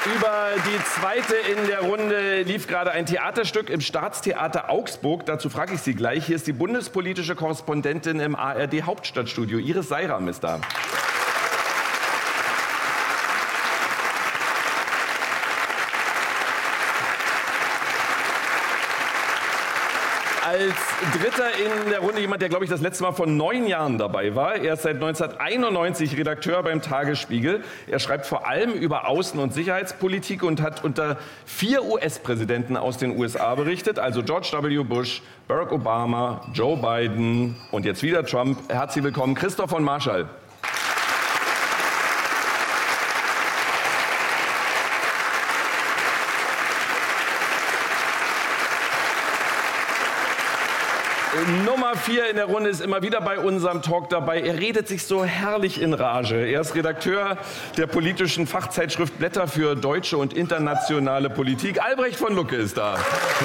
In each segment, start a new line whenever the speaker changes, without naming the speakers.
Über die zweite in der Runde lief gerade ein Theaterstück im Staatstheater Augsburg. Dazu frage ich Sie gleich. Hier ist die bundespolitische Korrespondentin im ARD Hauptstadtstudio. Iris Seiram ist da. Als Dritter in der Runde jemand, der, glaube ich, das letzte Mal vor 9 Jahren dabei war. Er ist seit 1991 Redakteur beim Tagesspiegel. Er schreibt vor allem über Außen- und Sicherheitspolitik und hat unter 4 US-Präsidenten aus den USA berichtet. Also George W. Bush, Barack Obama, Joe Biden und jetzt wieder Trump. Herzlich willkommen, Christoph von Marschall. Nummer 4 in der Runde ist immer wieder bei unserem Talk dabei. Er redet sich so herrlich in Rage. Er ist Redakteur der politischen Fachzeitschrift Blätter für deutsche und internationale Politik. Albrecht von Lucke ist da.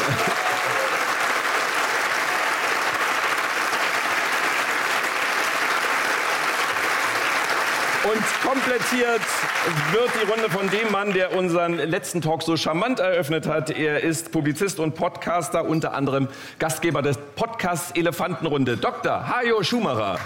Und komplettiert wird die Runde von dem Mann, der unseren letzten Talk so charmant eröffnet hat. Er ist Publizist und Podcaster, unter anderem Gastgeber des Podcasts Elefantenrunde, Dr. Hajo Schumacher.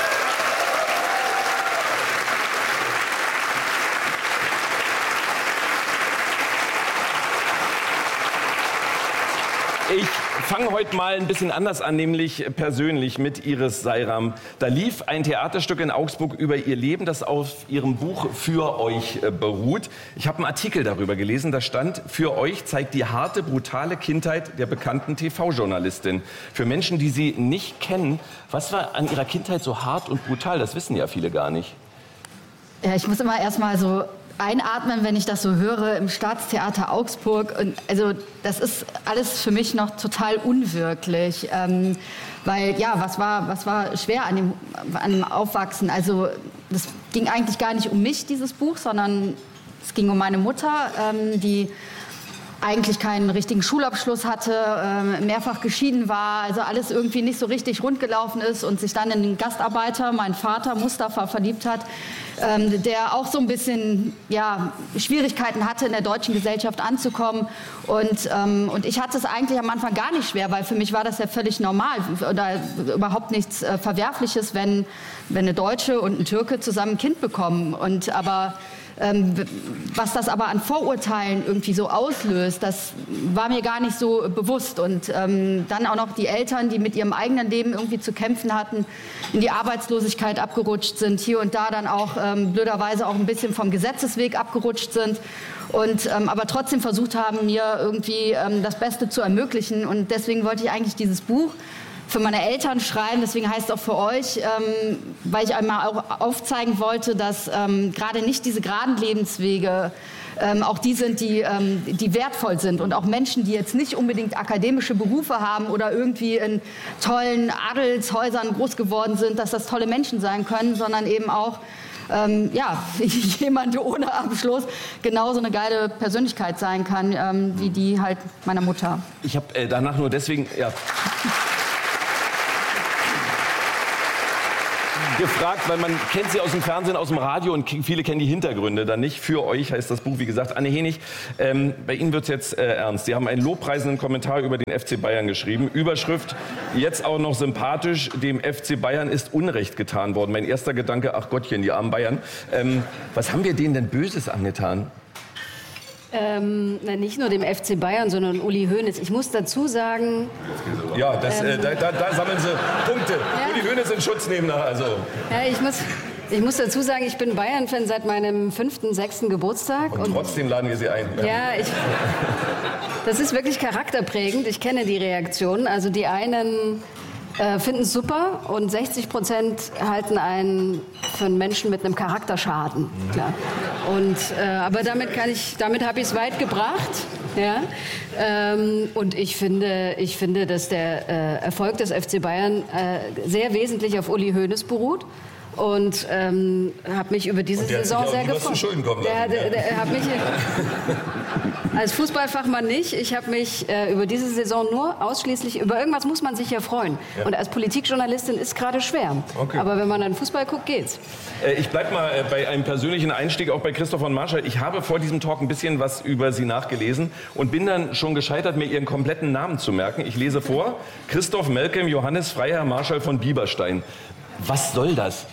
Ich fange heute mal ein bisschen anders an, nämlich persönlich mit Iris Seiram. Da lief ein Theaterstück in Augsburg über ihr Leben, das auf ihrem Buch Für euch beruht. Ich habe einen Artikel darüber gelesen, da stand: Für euch zeigt die harte, brutale Kindheit der bekannten TV-Journalistin. Für Menschen, die sie nicht kennen, was war an ihrer Kindheit so hart und brutal? Das wissen ja viele gar nicht.
Ja, ich muss immer erst mal so einatmen, wenn ich das so höre, im Staatstheater Augsburg. Und also das ist alles für mich noch total unwirklich, weil ja, was war schwer an dem Aufwachsen? Also das ging eigentlich gar nicht um mich, dieses Buch, sondern es ging um meine Mutter, die eigentlich keinen richtigen Schulabschluss hatte, mehrfach geschieden war, also alles irgendwie nicht so richtig rund gelaufen ist und sich dann in den Gastarbeiter, meinen Vater Mustafa, verliebt hat, der auch so ein bisschen Schwierigkeiten hatte, in der deutschen Gesellschaft anzukommen. Und ich hatte es eigentlich am Anfang gar nicht schwer, weil für mich war das ja völlig normal oder überhaupt nichts Verwerfliches, wenn eine Deutsche und ein Türke zusammen ein Kind bekommen. Was das aber an Vorurteilen irgendwie so auslöst, das war mir gar nicht so bewusst. Und dann auch noch die Eltern, die mit ihrem eigenen Leben irgendwie zu kämpfen hatten, in die Arbeitslosigkeit abgerutscht sind, hier und da dann auch blöderweise auch ein bisschen vom Gesetzesweg abgerutscht sind und aber trotzdem versucht haben, mir irgendwie das Beste zu ermöglichen. Und deswegen wollte ich eigentlich dieses Buch für meine Eltern schreiben, deswegen heißt es auch für euch, weil ich einmal auch aufzeigen wollte, dass gerade nicht diese geraden Lebenswege auch die sind, die wertvoll sind. Und auch Menschen, die jetzt nicht unbedingt akademische Berufe haben oder irgendwie in tollen Adelshäusern groß geworden sind, dass das tolle Menschen sein können, sondern eben auch jemand ohne Abschluss genauso eine geile Persönlichkeit sein kann, wie die halt meiner Mutter.
Ich habe danach nur deswegen gefragt, weil man kennt sie aus dem Fernsehen, aus dem Radio und viele kennen die Hintergründe dann nicht. Für euch heißt das Buch, wie gesagt, Anne Henig. Bei Ihnen wird es jetzt ernst. Sie haben einen lobpreisenden Kommentar über den FC Bayern geschrieben. Überschrift: Jetzt auch noch sympathisch, dem FC Bayern ist Unrecht getan worden. Mein erster Gedanke: Ach Gottchen, die armen Bayern. Was haben wir denen denn Böses angetan?
Nicht nur dem FC Bayern, sondern Uli Hoeneß. Ich muss dazu sagen...
Ja, da sammeln Sie Punkte. Ja. Uli Hoeneß in Schutz nehmen. Also.
Ja, ich muss dazu sagen, ich bin Bayern-Fan seit meinem 5., 6. Geburtstag.
Und trotzdem laden wir Sie ein.
Das ist wirklich charakterprägend. Ich kenne die Reaktionen. Also die einen finden es super und 60% halten für einen Menschen mit einem Charakterschaden. Klar. Aber damit habe ich es weit gebracht. Ja? Und ich finde, dass der Erfolg des FC Bayern sehr wesentlich auf Uli Hoeneß beruht. und habe mich über diese Saison sehr gefreut. Der hat mich als Fußballfachmann nicht. Ich habe mich über diese Saison nur ausschließlich über irgendwas muss man sich ja freuen. Ja. Und als Politikjournalistin ist gerade schwer. Okay. Aber wenn man dann Fußball guckt, geht's.
Ich bleibe mal bei einem persönlichen Einstieg, auch bei Christoph von Marschall. Ich habe vor diesem Talk ein bisschen was über Sie nachgelesen und bin dann schon gescheitert, mir Ihren kompletten Namen zu merken. Ich lese vor: Christoph Malcolm Johannes Freiherr Marschall von Bieberstein. Was soll das?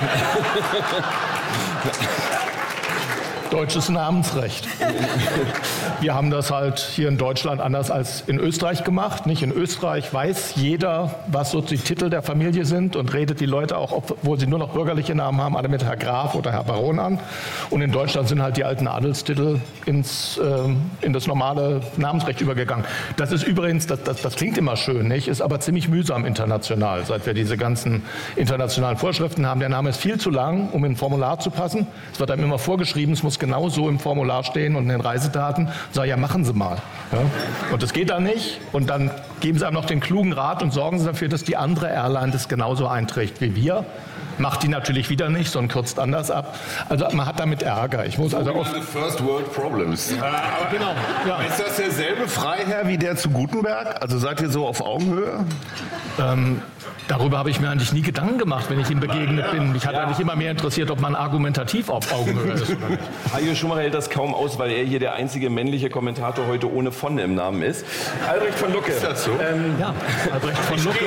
Deutsches Namensrecht. Wir haben das halt hier in Deutschland anders als in Österreich gemacht. Nicht in Österreich weiß jeder, was so die Titel der Familie sind und redet die Leute auch, obwohl sie nur noch bürgerliche Namen haben, alle mit Herr Graf oder Herr Baron an. Und in Deutschland sind halt die alten Adelstitel in das normale Namensrecht übergegangen. Das ist übrigens, das klingt immer schön, nicht? Ist aber ziemlich mühsam international, seit wir diese ganzen internationalen Vorschriften haben. Der Name ist viel zu lang, um in ein Formular zu passen. Es wird einem immer vorgeschrieben, es muss genau so im Formular stehen und in den Reisedaten. Sag ja, machen Sie mal. Ja? Und das geht dann nicht. Und dann geben Sie einem noch den klugen Rat und sorgen Sie dafür, dass die andere Airline das genauso einträgt wie wir. Macht die natürlich wieder nicht, sondern kürzt anders ab. Also man hat damit Ärger. Ich muss also oft
First World Problems. Aber genau. Ja. Ist das derselbe Freiherr wie der zu Gutenberg? Also seid ihr so auf Augenhöhe?
Darüber habe ich mir eigentlich nie Gedanken gemacht, wenn ich ihm begegnet bin. Mich hat eigentlich immer mehr interessiert, ob man argumentativ auf Augenhöhe ist oder nicht.
Hajo Schumacher hält das kaum aus, weil er hier der einzige männliche Kommentator heute ohne von im Namen ist. Albrecht von Lucke.
Ist das so?
Ja, Albrecht von Lucke.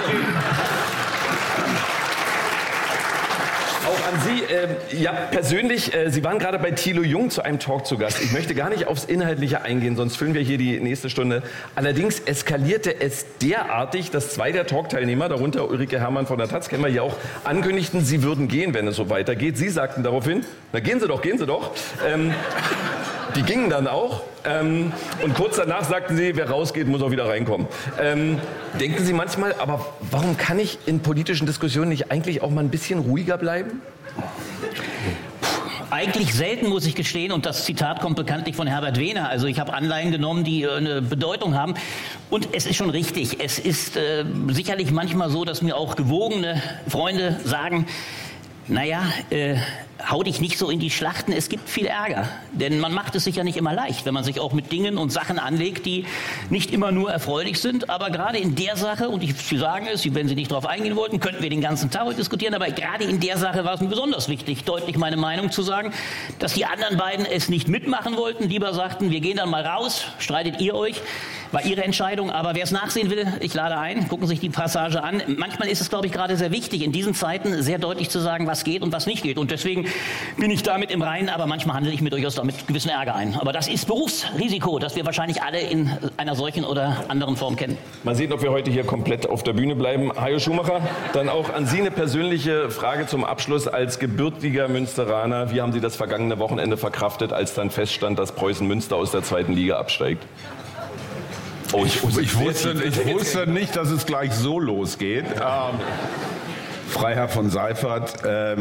Auch an Sie, ja persönlich, Sie waren gerade bei Thilo Jung zu einem Talk zu Gast. Ich möchte gar nicht aufs Inhaltliche eingehen, sonst füllen wir hier die nächste Stunde. Allerdings eskalierte es derartig, dass zwei der Talkteilnehmer, darunter Ulrike Herrmann von der Taz, kennen wir ja auch, ankündigten, sie würden gehen, wenn es so weitergeht. Sie sagten daraufhin, na gehen Sie doch, gehen Sie doch. Die gingen dann auch. Und kurz danach sagten sie, wer rausgeht, muss auch wieder reinkommen. Denken Sie manchmal, aber warum kann ich in politischen Diskussionen nicht eigentlich auch mal ein bisschen ruhiger bleiben?
Eigentlich selten, muss ich gestehen, und das Zitat kommt bekanntlich von Herbert Wehner. Also ich habe Anleihen genommen, die eine Bedeutung haben. Und es ist schon richtig, es ist sicherlich manchmal so, dass mir auch gewogene Freunde sagen, naja, hau dich nicht so in die Schlachten, es gibt viel Ärger. Denn man macht es sich ja nicht immer leicht, wenn man sich auch mit Dingen und Sachen anlegt, die nicht immer nur erfreulich sind. Aber gerade in der Sache, und Sie sagen es, wenn Sie nicht darauf eingehen wollten, könnten wir den ganzen Tag heute diskutieren, aber gerade in der Sache war es mir besonders wichtig, deutlich meine Meinung zu sagen, dass die anderen beiden es nicht mitmachen wollten, lieber sagten, wir gehen dann mal raus, streitet ihr euch, war Ihre Entscheidung. Aber wer es nachsehen will, ich lade ein, gucken sich die Passage an. Manchmal ist es, glaube ich, gerade sehr wichtig, in diesen Zeiten sehr deutlich zu sagen, was geht und was nicht geht. Und deswegen bin ich damit im Reinen, aber manchmal handle ich mir durchaus damit gewissen Ärger ein. Aber das ist Berufsrisiko, das wir wahrscheinlich alle in einer solchen oder anderen Form kennen.
Mal sehen, ob wir heute hier komplett auf der Bühne bleiben. Hajo Schumacher, dann auch an Sie eine persönliche Frage zum Abschluss. Als gebürtiger Münsteraner, wie haben Sie das vergangene Wochenende verkraftet, als dann feststand, dass Preußen Münster aus der 2. Liga absteigt?
Oh, ich wusste nicht, dass es gleich so losgeht. Freiherr von Seifert,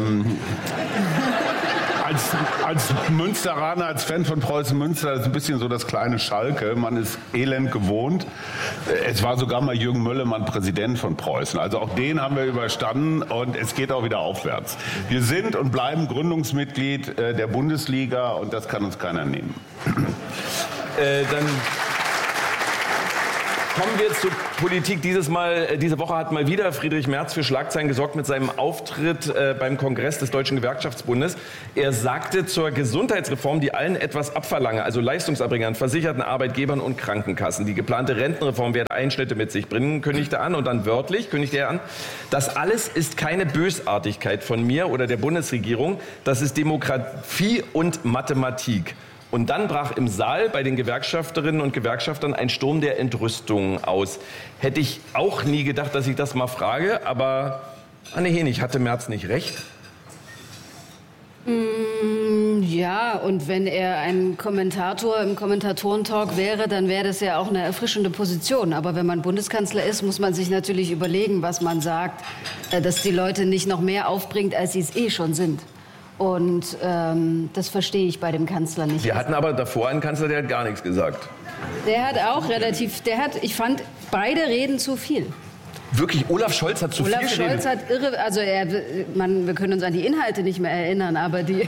als Münsteraner, als Fan von Preußen Münster, das ist ein bisschen so das kleine Schalke. Man ist elend gewohnt. Es war sogar mal Jürgen Möllemann Präsident von Preußen. Also auch den haben wir überstanden und es geht auch wieder aufwärts. Wir sind und bleiben Gründungsmitglied der Bundesliga und das kann uns keiner nehmen.
Dann kommen wir zur Politik. Diese Woche hat mal wieder Friedrich Merz für Schlagzeilen gesorgt mit seinem Auftritt beim Kongress des Deutschen Gewerkschaftsbundes. Er sagte zur Gesundheitsreform, die allen etwas abverlange, also Leistungserbringern, Versicherten, Arbeitgebern und Krankenkassen. Die geplante Rentenreform werde Einschnitte mit sich bringen, kündigte er an. Und dann wörtlich kündigte er an, das alles ist keine Bösartigkeit von mir oder der Bundesregierung, das ist Demografie und Mathematik. Und dann brach im Saal bei den Gewerkschafterinnen und Gewerkschaftern ein Sturm der Entrüstung aus. Hätte ich auch nie gedacht, dass ich das mal frage, aber Anne Henig, hatte Merz nicht recht?
Ja, und wenn er ein Kommentator im Kommentatorentalk wäre, dann wäre das ja auch eine erfrischende Position. Aber wenn man Bundeskanzler ist, muss man sich natürlich überlegen, was man sagt, dass die Leute nicht noch mehr aufbringt, als sie es eh schon sind. Und das verstehe ich bei dem Kanzler nicht.
Wir hatten aber davor einen Kanzler, der hat gar nichts gesagt.
Der hat auch ich fand beide Reden zu viel.
Wirklich, Olaf Scholz hat zu viel geredet.
Olaf Scholz hat irre, also wir können uns an die Inhalte nicht mehr erinnern, aber die...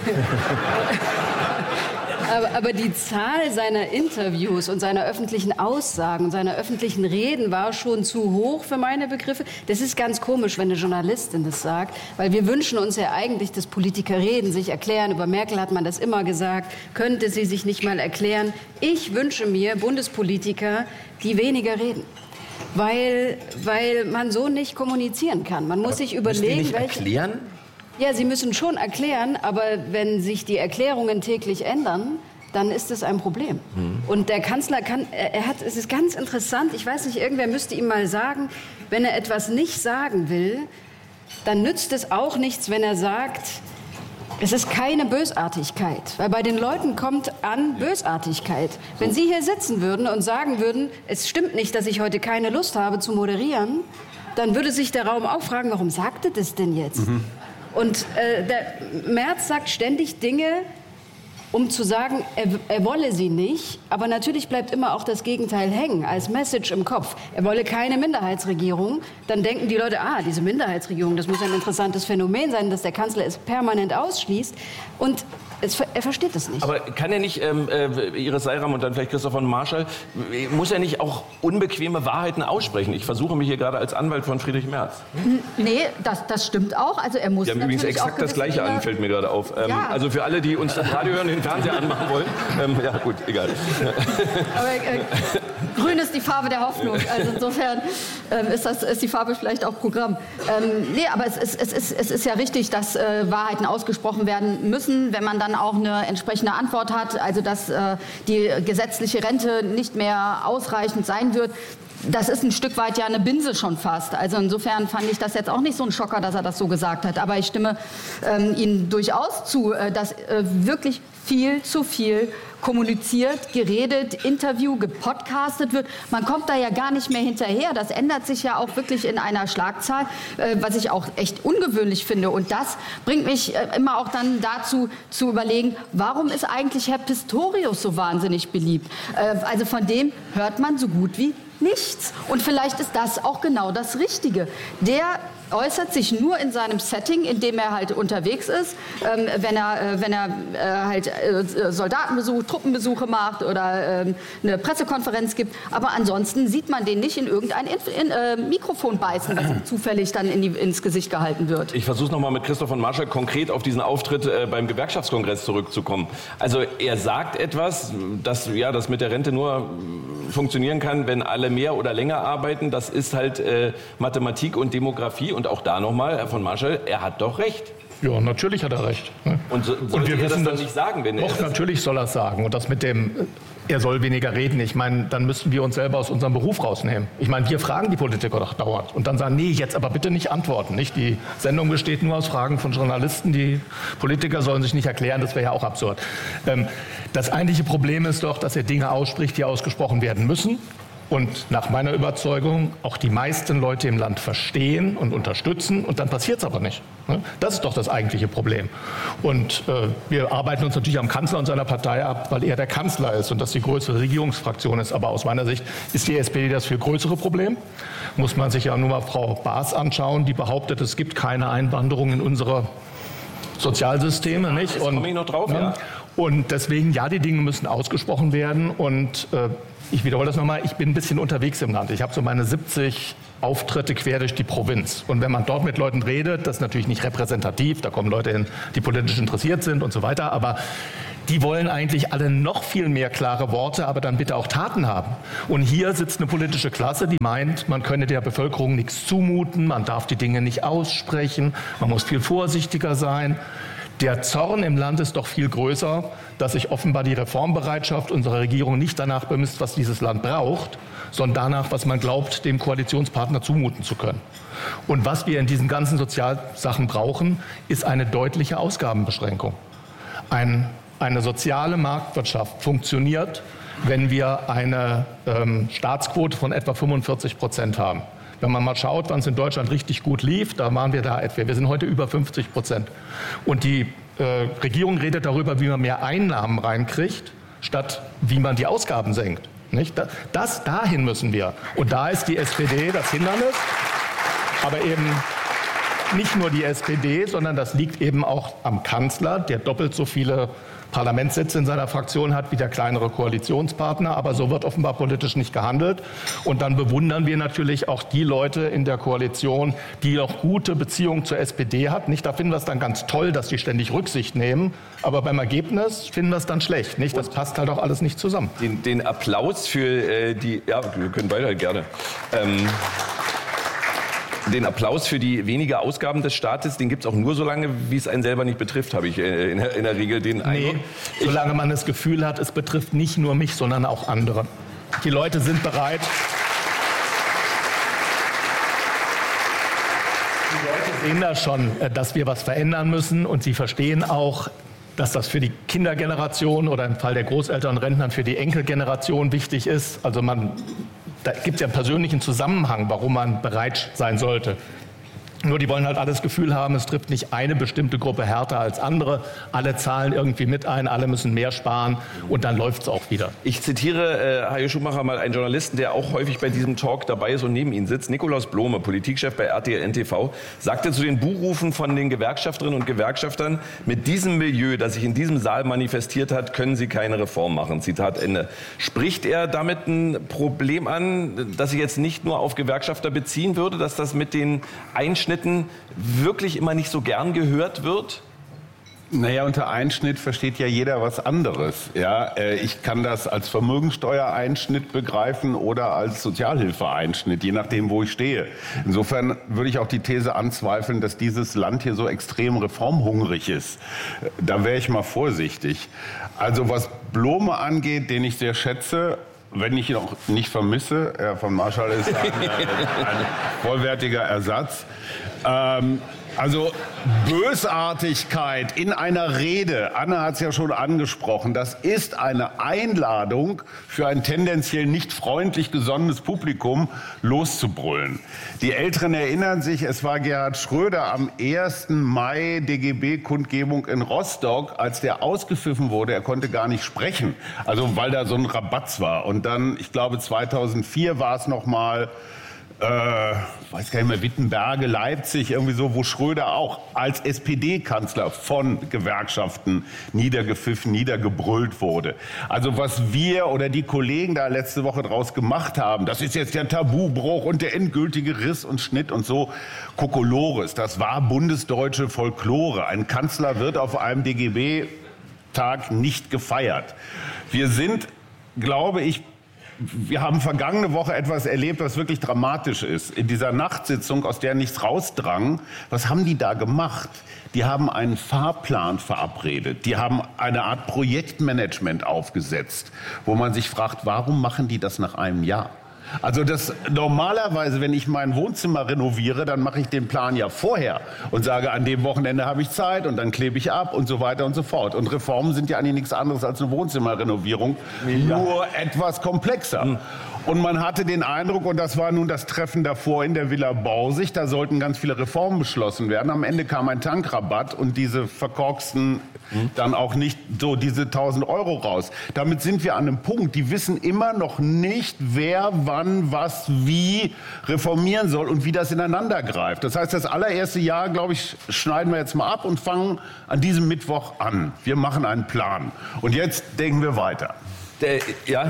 Aber die Zahl seiner Interviews und seiner öffentlichen Aussagen und seiner öffentlichen Reden war schon zu hoch für meine Begriffe. Das ist ganz komisch, wenn eine Journalistin das sagt, weil wir wünschen uns ja eigentlich, dass Politiker reden, sich erklären. Über Merkel hat man das immer gesagt, könnte sie sich nicht mal erklären. Ich wünsche mir Bundespolitiker, die weniger reden. Weil man so nicht kommunizieren kann. Man muss sich überlegen,
nicht erklären?
Ja, sie müssen schon erklären, aber wenn sich die Erklärungen täglich ändern, dann ist es ein Problem. Und der Kanzler es ist ganz interessant, ich weiß nicht, irgendwer müsste ihm mal sagen, wenn er etwas nicht sagen will, dann nützt es auch nichts, wenn er sagt, es ist keine Bösartigkeit. Weil bei den Leuten kommt an Bösartigkeit. Wenn Sie hier sitzen würden und sagen würden, es stimmt nicht, dass ich heute keine Lust habe zu moderieren, dann würde sich der Raum auch fragen, warum sagt er das denn jetzt? Und der Merz sagt ständig Dinge, um zu sagen, er wolle sie nicht. Aber natürlich bleibt immer auch das Gegenteil hängen, als Message im Kopf. Er wolle keine Minderheitsregierung. Dann denken die Leute, diese Minderheitsregierung, das muss ein interessantes Phänomen sein, dass der Kanzler es permanent ausschließt. Und er versteht das nicht.
Aber kann er nicht, Iris Seiram und dann vielleicht Christoph von Marschall, muss er nicht auch unbequeme Wahrheiten aussprechen? Ich versuche mich hier gerade als Anwalt von Friedrich Merz.
Nee, das stimmt auch. Also er muss
Die haben übrigens exakt das Gleiche an, fällt mir gerade auf.
Ja.
Also für alle, die uns das Radio hören, den Fernseher anmachen wollen. Ja gut, egal.
Aber grün ist die Farbe der Hoffnung. Also insofern ist die Farbe vielleicht auch Programm. Nee, aber es ist ja richtig, dass Wahrheiten ausgesprochen werden müssen, wenn man dann auch eine entsprechende Antwort hat, also dass die gesetzliche Rente nicht mehr ausreichend sein wird. Das ist ein Stück weit ja eine Binse schon fast. Also insofern fand ich das jetzt auch nicht so ein Schocker, dass er das so gesagt hat. Aber ich stimme Ihnen durchaus zu, dass wirklich viel zu viel kommuniziert, geredet, Interview, gepodcastet wird. Man kommt da ja gar nicht mehr hinterher. Das ändert sich ja auch wirklich in einer Schlagzahl, was ich auch echt ungewöhnlich finde. Und das bringt mich immer auch dann dazu zu überlegen, warum ist eigentlich Herr Pistorius so wahnsinnig beliebt? Also von dem hört man so gut wie nichts. Und vielleicht ist das auch genau das Richtige. Der äußert sich nur in seinem Setting, in dem er halt unterwegs ist, wenn er halt Soldatenbesuch, Truppenbesuche macht oder eine Pressekonferenz gibt. Aber ansonsten sieht man den nicht in irgendein Mikrofon beißen, was ihm zufällig dann ins Gesicht gehalten wird.
Ich versuche nochmal mit Christoph von Marschall konkret auf diesen Auftritt beim Gewerkschaftskongress zurückzukommen. Also er sagt etwas, dass das mit der Rente nur funktionieren kann, wenn alle mehr oder länger arbeiten. Das ist halt Mathematik und Demografie. Und auch da nochmal, Herr von Marschall, er hat doch recht.
Ja, natürlich hat er recht.
Und sollte er das dann nicht sagen, wenn er...
Doch, natürlich soll er es sagen. Und das mit dem, er soll weniger reden, ich meine, dann müssten wir uns selber aus unserem Beruf rausnehmen. Ich meine, wir fragen die Politiker doch dauernd. Und dann sagen, nee, jetzt aber bitte nicht antworten. Nicht? Die Sendung besteht nur aus Fragen von Journalisten. Die Politiker sollen sich nicht erklären, das wäre ja auch absurd. Das eigentliche Problem ist doch, dass er Dinge ausspricht, die ausgesprochen werden müssen. Und nach meiner Überzeugung auch die meisten Leute im Land verstehen und unterstützen. Und dann passiert es aber nicht. Das ist doch das eigentliche Problem. Und wir arbeiten uns natürlich am Kanzler und seiner Partei ab, weil er der Kanzler ist und das die größere Regierungsfraktion ist. Aber aus meiner Sicht ist die SPD das viel größere Problem. Muss man sich ja nur mal Frau Baas anschauen, die behauptet, es gibt keine Einwanderung in unsere Sozialsysteme. Nicht?
Jetzt komme ich noch drauf, ja.
Und deswegen, ja, die Dinge müssen ausgesprochen werden. Und ich wiederhole das nochmal, ich bin ein bisschen unterwegs im Land. Ich habe so meine 70 Auftritte quer durch die Provinz. Und wenn man dort mit Leuten redet, das ist natürlich nicht repräsentativ, da kommen Leute hin, die politisch interessiert sind und so weiter, aber die wollen eigentlich alle noch viel mehr klare Worte, aber dann bitte auch Taten haben. Und hier sitzt eine politische Klasse, die meint, man könne der Bevölkerung nichts zumuten, man darf die Dinge nicht aussprechen, man muss viel vorsichtiger sein. Der Zorn im Land ist doch viel größer, dass sich offenbar die Reformbereitschaft unserer Regierung nicht danach bemisst, was dieses Land braucht, sondern danach, was man glaubt, dem Koalitionspartner zumuten zu können. Und was wir in diesen ganzen Sozialsachen brauchen, ist eine deutliche Ausgabenbeschränkung. Eine soziale Marktwirtschaft funktioniert, wenn wir eine Staatsquote von etwa 45% haben. Wenn man mal schaut, wann es in Deutschland richtig gut lief, da waren wir da etwa. Wir sind heute über 50%. Und die Regierung redet darüber, wie man mehr Einnahmen reinkriegt, statt wie man die Ausgaben senkt. Nicht? Dahin müssen wir. Und da ist die SPD das Hindernis. Aber eben nicht nur die SPD, sondern das liegt eben auch am Kanzler, der doppelt so viele Parlamentssitze in seiner Fraktion hat wie der kleinere Koalitionspartner. Aber so wird offenbar politisch nicht gehandelt. Und dann bewundern wir natürlich auch die Leute in der Koalition, die auch gute Beziehungen zur SPD hat. Nicht, da finden wir es dann ganz toll, dass die ständig Rücksicht nehmen. Aber beim Ergebnis finden wir es dann schlecht. Nicht? Das passt halt auch alles nicht zusammen.
Den Applaus für die... Ja, wir können weiter gerne. Den Applaus für die weniger Ausgaben des Staates, den gibt es auch nur so lange, wie es einen selber nicht betrifft, habe ich in der Regel den Eindruck.
Nee, solange man das Gefühl hat, es betrifft nicht nur mich, sondern auch andere. Die Leute sind bereit. Die Leute sehen da schon, dass wir was verändern müssen und sie verstehen auch, dass das für die Kindergeneration oder im Fall der Großeltern und Rentnern für die Enkelgeneration wichtig ist. Also da gibt es ja einen persönlichen Zusammenhang, warum man bereit sein sollte. Nur die wollen halt alles Gefühl haben, es trifft nicht eine bestimmte Gruppe härter als andere. Alle zahlen irgendwie mit ein, alle müssen mehr sparen und dann läuft es auch wieder.
Ich zitiere Hajo Schumacher mal, einen Journalisten, der auch häufig bei diesem Talk dabei ist und neben ihm sitzt. Nikolaus Blome, Politikchef bei RTL NTV, sagte zu den Buhrufen von den Gewerkschafterinnen und Gewerkschaftern: Mit diesem Milieu, das sich in diesem Saal manifestiert hat, können sie keine Reform machen. Zitat Ende. Spricht er damit ein Problem an, das sich jetzt nicht nur auf Gewerkschafter beziehen würde, dass das mit den Einschnitten wirklich immer nicht so gern gehört wird?
Naja, unter Einschnitt versteht ja jeder was anderes. Ja, ich kann das als Vermögensteuereinschnitt begreifen oder als Sozialhilfeeinschnitt, je nachdem, wo ich stehe. Insofern würde ich auch die These anzweifeln, dass dieses Land hier so extrem reformhungrig ist. Da wäre ich mal vorsichtig. Also was Blome angeht, den ich sehr schätze, wenn ich ihn auch nicht vermisse, Herr von Marschall ist ein vollwertiger Ersatz. Also Bösartigkeit in einer Rede, Anne hat es ja schon angesprochen, das ist eine Einladung für ein tendenziell nicht freundlich gesonnenes Publikum loszubrüllen. Die Älteren erinnern sich, es war Gerhard Schröder am 1. Mai DGB-Kundgebung in Rostock, als der ausgepfiffen wurde, er konnte gar nicht sprechen, also weil da so ein Rabatz war. Und dann, ich glaube 2004 war es noch mal, weiß gar nicht mehr, Wittenberge, Leipzig, irgendwie so, wo Schröder auch als SPD-Kanzler von Gewerkschaften niedergepfiffen, niedergebrüllt wurde. Also was wir oder die Kollegen da letzte Woche draus gemacht haben, das ist jetzt der Tabubruch und der endgültige Riss und Schnitt und so, Kokolores, das war bundesdeutsche Folklore. Ein Kanzler wird auf einem DGB-Tag nicht gefeiert. Wir sind, glaube ich, wir haben vergangene Woche etwas erlebt, was wirklich dramatisch ist. In dieser Nachtsitzung, aus der nichts rausdrang, was haben die da gemacht? Die haben einen Fahrplan verabredet. Die haben eine Art Projektmanagement aufgesetzt, wo man sich fragt, warum machen die das nach einem Jahr? Also das normalerweise, wenn ich mein Wohnzimmer renoviere, dann mache ich den Plan ja vorher und sage, an dem Wochenende habe ich Zeit und dann klebe ich ab und so weiter und so fort. Und Reformen sind ja eigentlich nichts anderes als eine Wohnzimmerrenovierung, nur etwas komplexer. Und man hatte den Eindruck, und das war nun das Treffen davor in der Villa Borsig, da sollten ganz viele Reformen beschlossen werden. Am Ende kam ein Tankrabatt und diese verkorksten dann auch nicht so diese 1.000 € raus. Damit sind wir an einem Punkt, die wissen immer noch nicht, wer, wann, was, wie reformieren soll und wie das ineinander greift. Das heißt, das allererste Jahr, glaube ich, schneiden wir jetzt mal ab und fangen an diesem Mittwoch an. Wir machen einen Plan. Und jetzt denken wir weiter.
Ja.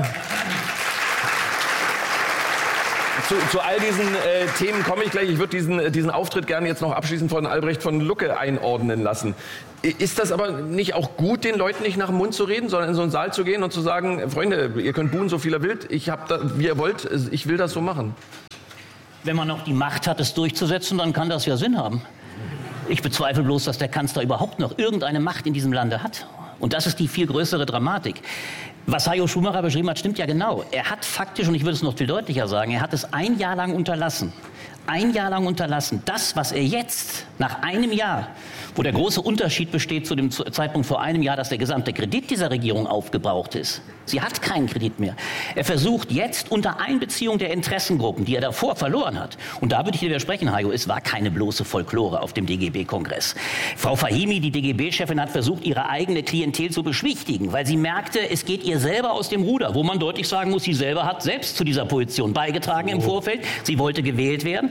Zu all diesen Themen komme ich gleich. Ich würde diesen Auftritt gerne jetzt noch abschließend von Albrecht von Lucke einordnen lassen. Ist das aber nicht auch gut, den Leuten nicht nach dem Mund zu reden, sondern in so einen Saal zu gehen und zu sagen, Freunde, ihr könnt buhen, so viel ihr wollt, wie ihr wollt, ich will das so machen?
Wenn man noch die Macht hat, es durchzusetzen, dann kann das ja Sinn haben. Ich bezweifle bloß, dass der Kanzler überhaupt noch irgendeine Macht in diesem Lande hat. Und das ist die viel größere Dramatik. Was Hajo Schumacher beschrieben hat, stimmt ja genau. Er hat faktisch, und ich würde es noch viel deutlicher sagen, er hat es ein Jahr lang unterlassen. Ein Jahr lang unterlassen. Das, was er jetzt nach einem Jahr, wo der große Unterschied besteht zu dem Zeitpunkt vor einem Jahr, dass der gesamte Kredit dieser Regierung aufgebraucht ist. Sie hat keinen Kredit mehr. Er versucht jetzt unter Einbeziehung der Interessengruppen, die er davor verloren hat, und da würde ich dir widersprechen, Hajo, es war keine bloße Folklore auf dem DGB-Kongress. Frau Fahimi, die DGB-Chefin, hat versucht, ihre eigene Klientel zu beschwichtigen, weil sie merkte, es geht ihr selber aus dem Ruder, wo man deutlich sagen muss, sie selber hat selbst zu dieser Position beigetragen im Vorfeld. Sie wollte gewählt werden.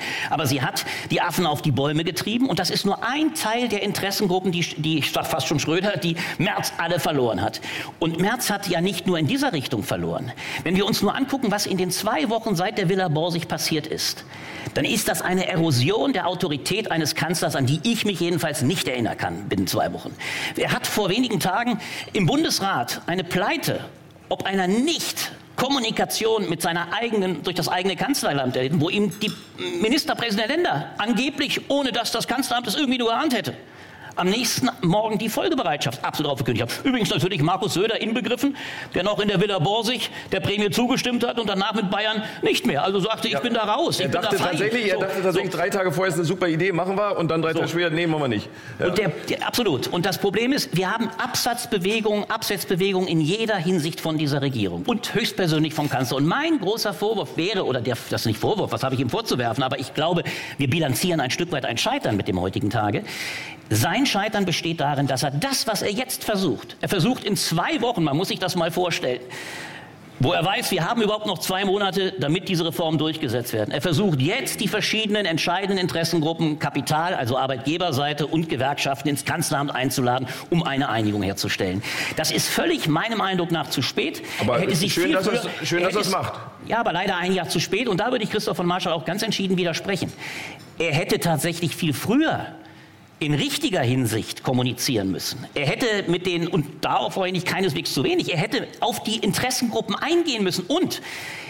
Aber sie hat die Affen auf die Bäume getrieben und das ist nur ein Teil der Interessengruppen, die ich sag fast schon Schröder, die Merz alle verloren hat. Und Merz hat ja nicht nur in dieser Richtung verloren. Wenn wir uns nur angucken, was in den 2 Wochen seit der Villa Borsig passiert ist, dann ist das eine Erosion der Autorität eines Kanzlers, an die ich mich jedenfalls nicht erinnern kann binnen 2 Wochen. Er hat vor wenigen Tagen im Bundesrat eine Pleite, ob einer Nicht-Kommunikation mit seiner eigenen, durch das eigene Kanzleramt, wo ihm die Ministerpräsidenten der Länder angeblich, ohne dass das Kanzleramt es irgendwie nur geahnt hätte, am nächsten Morgen die Folgebereitschaft absolut aufgekündigt haben. Übrigens natürlich Markus Söder inbegriffen, der noch in der Villa Borsig der Prämie zugestimmt hat und danach mit Bayern nicht mehr. Also sagte, ich bin da raus,
Er dachte tatsächlich 3 Tage vorher ist eine super Idee, machen wir, und dann 3 Tage später, nee, machen wir nicht. Ja.
Und absolut. Und das Problem ist, wir haben Absetzbewegungen in jeder Hinsicht von dieser Regierung und höchstpersönlich vom Kanzler. Und mein großer Vorwurf wäre, das ist nicht Vorwurf, was habe ich ihm vorzuwerfen, aber ich glaube, wir bilanzieren ein Stück weit ein Scheitern mit dem heutigen Tage. Sein Scheitern besteht darin, dass er das, was er jetzt versucht, in 2 Wochen, man muss sich das mal vorstellen, wo er weiß, wir haben überhaupt noch 2 Monate, damit diese Reformen durchgesetzt werden. Er versucht jetzt, die verschiedenen entscheidenden Interessengruppen, Kapital, also Arbeitgeberseite und Gewerkschaften ins Kanzleramt einzuladen, um eine Einigung herzustellen. Das ist völlig meinem Eindruck nach zu spät.
Aber es ist schön, dass er es macht.
Ja, aber leider ein Jahr zu spät. Und da würde ich Christoph von Marschall auch ganz entschieden widersprechen. Er hätte tatsächlich viel früher in richtiger Hinsicht kommunizieren müssen. Er hätte mit den, und darauf freue ich mich keineswegs zu wenig, er hätte auf die Interessengruppen eingehen müssen. Und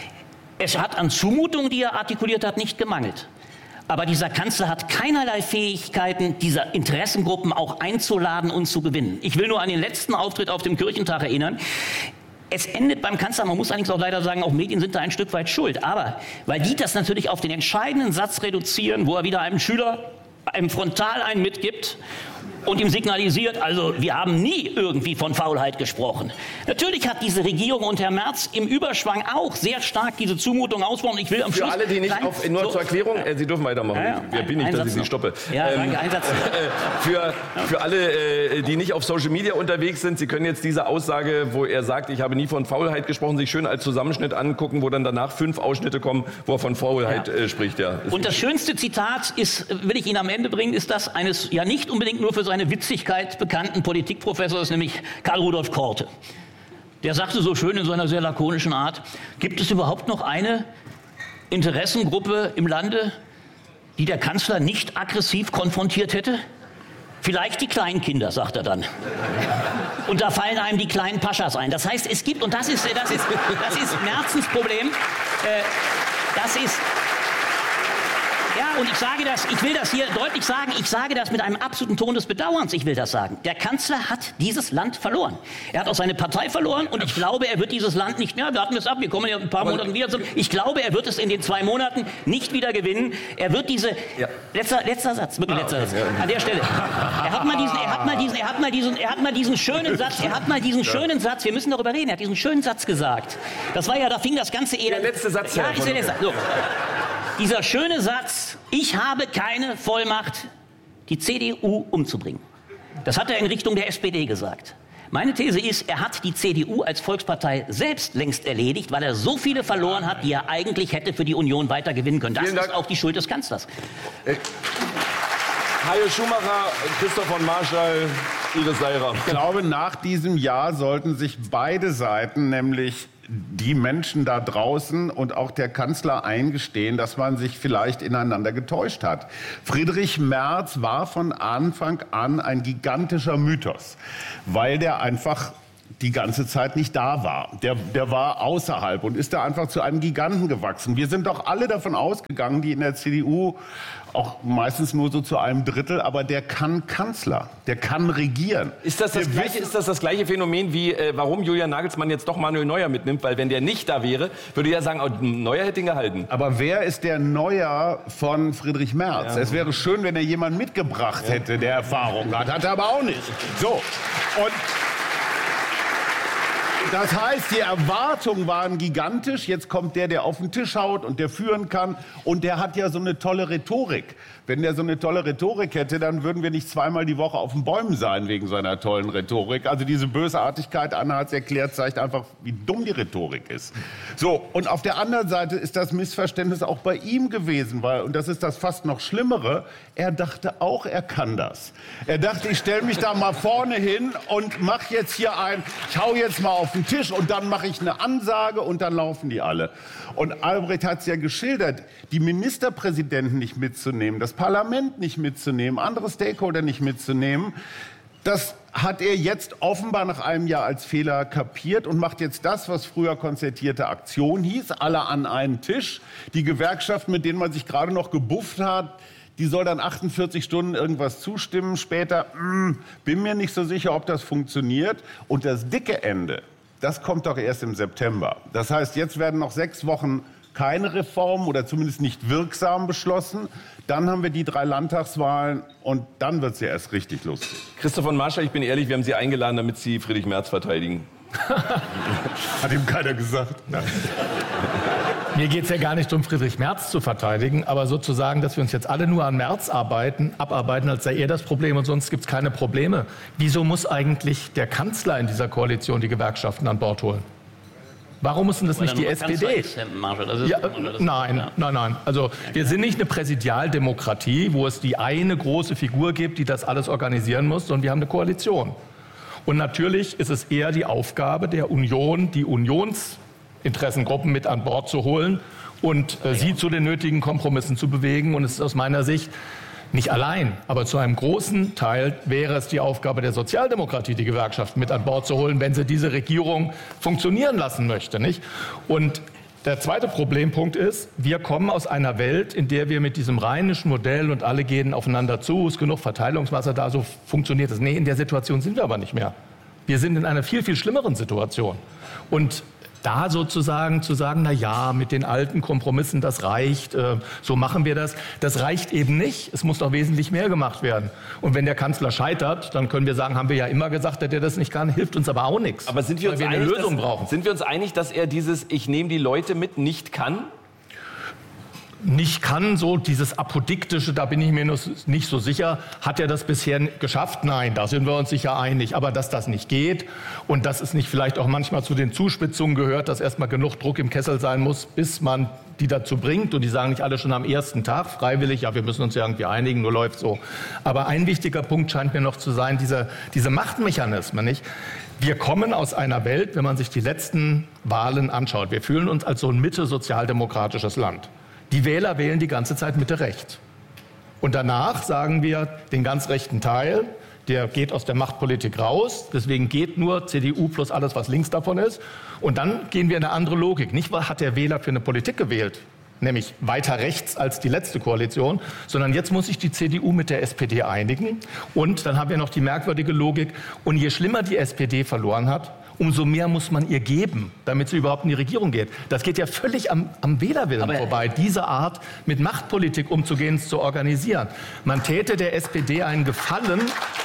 es hat an Zumutungen, die er artikuliert hat, nicht gemangelt. Aber dieser Kanzler hat keinerlei Fähigkeiten, diese Interessengruppen auch einzuladen und zu gewinnen. Ich will nur an den letzten Auftritt auf dem Kirchentag erinnern. Es endet beim Kanzler, man muss allerdings auch leider sagen, auch Medien sind da ein Stück weit schuld. Aber weil die das natürlich auf den entscheidenden Satz reduzieren, wo er wieder einem Schüler frontal einen mitgibt und ihm signalisiert, also wir haben nie irgendwie von Faulheit gesprochen. Natürlich hat diese Regierung und Herr Merz im Überschwang auch sehr stark diese Zumutung ausbauen. Ich will am Schluss...
Für alle, die nicht nur zur Erklärung, Sie dürfen weitermachen. Wer bin ich, dass ich Sie stoppe?
Ja, danke, ein Satz.
Für alle, die nicht auf Social Media unterwegs sind, Sie können jetzt diese Aussage, wo er sagt, ich habe nie von Faulheit gesprochen, sich schön als Zusammenschnitt angucken, wo dann danach 5 Ausschnitte kommen, wo er von Faulheit spricht. Ja.
Und das schönste Zitat ist, will ich Ihnen am Ende bringen, ist das eines ja nicht unbedingt nur für seine Witzigkeit bekannten Politikprofessors, nämlich Karl Rudolf Korte. Der sagte so schön in seiner sehr lakonischen Art, gibt es überhaupt noch eine Interessengruppe im Lande, die der Kanzler nicht aggressiv konfrontiert hätte? Vielleicht die Kleinkinder, sagt er dann. Und da fallen einem die kleinen Paschas ein. Das heißt, es gibt, und das ist Merzens Problem, ja, und ich sage das, ich will das hier deutlich sagen, ich sage das mit einem absoluten Ton des Bedauerns, ich will das sagen. Der Kanzler hat dieses Land verloren. Er hat auch seine Partei verloren und ich glaube, er wird dieses Land nicht mehr, warten wir es ab, wir kommen ja in ein paar Monaten wieder zurück. Ich glaube, er wird es in den 2 Monaten nicht wieder gewinnen. Er wird diese, letzter Satz, wirklich letzter Satz, an der Stelle. Er hat mal diesen schönen Satz, wir müssen darüber reden, er hat diesen schönen Satz gesagt. Das war ja, da fing das ganze Elend.
Der letzte Satz.
Ja, ist der letzte Satz. So. Dieser schöne Satz, ich habe keine Vollmacht, die CDU umzubringen. Das hat er in Richtung der SPD gesagt. Meine These ist, er hat die CDU als Volkspartei selbst längst erledigt, weil er so viele verloren hat, die er eigentlich hätte für die Union weiter gewinnen können. Das ist auch die Schuld des Kanzlers.
Hajo Schumacher, Christoph von Marschall, Iris Seiram.
Ich glaube, nach diesem Jahr sollten sich beide Seiten, nämlich die Menschen da draußen und auch der Kanzler, eingestehen, dass man sich vielleicht ineinander getäuscht hat. Friedrich Merz war von Anfang an ein gigantischer Mythos, weil der einfach die ganze Zeit nicht da war. Der war außerhalb und ist da einfach zu einem Giganten gewachsen. Wir sind doch alle davon ausgegangen, die in der CDU, auch meistens nur so zu einem Drittel, aber der kann Kanzler, der kann regieren.
Ist das das gleiche Phänomen wie, warum Julian Nagelsmann jetzt doch Manuel Neuer mitnimmt? Weil wenn der nicht da wäre, würde ja sagen, oh, Neuer hätte ihn gehalten.
Aber wer ist der Neuer von Friedrich Merz? Ja. Es wäre schön, wenn er jemanden mitgebracht hätte, der Erfahrung hat. Hat er aber auch nicht. So, und das heißt, die Erwartungen waren gigantisch. Jetzt kommt der auf den Tisch haut und der führen kann. Und der hat ja so eine tolle Rhetorik. Wenn der so eine tolle Rhetorik hätte, dann würden wir nicht zweimal die Woche auf den Bäumen sein wegen seiner tollen Rhetorik. Also diese Bösartigkeit, Anna hat es erklärt, zeigt einfach, wie dumm die Rhetorik ist. So, und auf der anderen Seite ist das Missverständnis auch bei ihm gewesen, weil, und das ist das fast noch Schlimmere, er dachte auch, er kann das. Er dachte, ich stelle mich da mal vorne hin und mache jetzt hier ich hau jetzt mal auf den Tisch und dann mache ich eine Ansage und dann laufen die alle. Und Albrecht hat es ja geschildert, die Ministerpräsidenten nicht mitzunehmen, das Parlament nicht mitzunehmen, andere Stakeholder nicht mitzunehmen, das hat er jetzt offenbar nach einem Jahr als Fehler kapiert und macht jetzt das, was früher konzertierte Aktion hieß, alle an einen Tisch. Die Gewerkschaften, mit denen man sich gerade noch gebufft hat, die soll dann 48 Stunden irgendwas zustimmen. Später, bin mir nicht so sicher, ob das funktioniert. Und das dicke Ende, das kommt doch erst im September. Das heißt, jetzt werden noch 6 Wochen keine Reformen oder zumindest nicht wirksam beschlossen. Dann haben wir die 3 Landtagswahlen und dann wird es ja erst richtig lustig.
Christoph von Marschall, ich bin ehrlich, wir haben Sie eingeladen, damit Sie Friedrich Merz verteidigen.
Hat ihm keiner gesagt. Nein.
Mir geht es ja gar nicht darum, Friedrich Merz zu verteidigen, aber sozusagen, dass wir uns jetzt alle nur an Merz abarbeiten, als sei er das Problem und sonst gibt es keine Probleme. Wieso muss eigentlich der Kanzler in dieser Koalition die Gewerkschaften an Bord holen? Warum muss denn das nicht die SPD? Nein. Also wir sind nicht eine Präsidialdemokratie, wo es die eine große Figur gibt, die das alles organisieren muss, sondern wir haben eine Koalition. Und natürlich ist es eher die Aufgabe der Union, die Unionsinteressengruppen mit an Bord zu holen und sie zu den nötigen Kompromissen zu bewegen. Und es ist aus meiner Sicht nicht allein, aber zu einem großen Teil wäre es die Aufgabe der Sozialdemokratie, die Gewerkschaften mit an Bord zu holen, wenn sie diese Regierung funktionieren lassen möchte, nicht? Und der zweite Problempunkt ist, wir kommen aus einer Welt, in der wir mit diesem rheinischen Modell und alle gehen aufeinander zu, ist genug Verteilungswasser da, so funktioniert es. Nee, in der Situation sind wir aber nicht mehr. Wir sind in einer viel, viel schlimmeren Situation. Und da sozusagen zu sagen, na ja, mit den alten Kompromissen, das reicht, so machen wir das. Das reicht eben nicht. Es muss noch wesentlich mehr gemacht werden. Und wenn der Kanzler scheitert, dann können wir sagen, haben wir ja immer gesagt, dass er das nicht kann, hilft uns aber auch nichts.
Aber sind wir uns
weil wir eine Lösung brauchen.
Sind wir uns einig, dass er dieses Ich nehme die Leute mit nicht kann?
Nicht kann, so dieses Apodiktische, da bin ich mir nicht so sicher. Hat er das bisher geschafft? Nein, da sind wir uns sicher einig. Aber dass das nicht geht und dass es nicht vielleicht auch manchmal zu den Zuspitzungen gehört, dass erstmal genug Druck im Kessel sein muss, bis man die dazu bringt. Und die sagen nicht alle schon am ersten Tag freiwillig, ja, wir müssen uns ja irgendwie einigen, nur läuft so. Aber ein wichtiger Punkt scheint mir noch zu sein, diese Machtmechanismen, nicht? Wir kommen aus einer Welt, wenn man sich die letzten Wahlen anschaut, wir fühlen uns als so ein mitte-sozialdemokratisches Land. Die Wähler wählen die ganze Zeit Mitte-Recht. Und danach sagen wir, den ganz rechten Teil, der geht aus der Machtpolitik raus. Deswegen geht nur CDU plus alles, was links davon ist. Und dann gehen wir in eine andere Logik. Nicht, was hat der Wähler für eine Politik gewählt, nämlich weiter rechts als die letzte Koalition, sondern jetzt muss sich die CDU mit der SPD einigen. Und dann haben wir noch die merkwürdige Logik. Und je schlimmer die SPD verloren hat, umso mehr muss man ihr geben, damit sie überhaupt in die Regierung geht. Das geht ja völlig am Wählerwillen vorbei, diese Art mit Machtpolitik umzugehen, zu organisieren. Man täte der SPD einen Gefallen,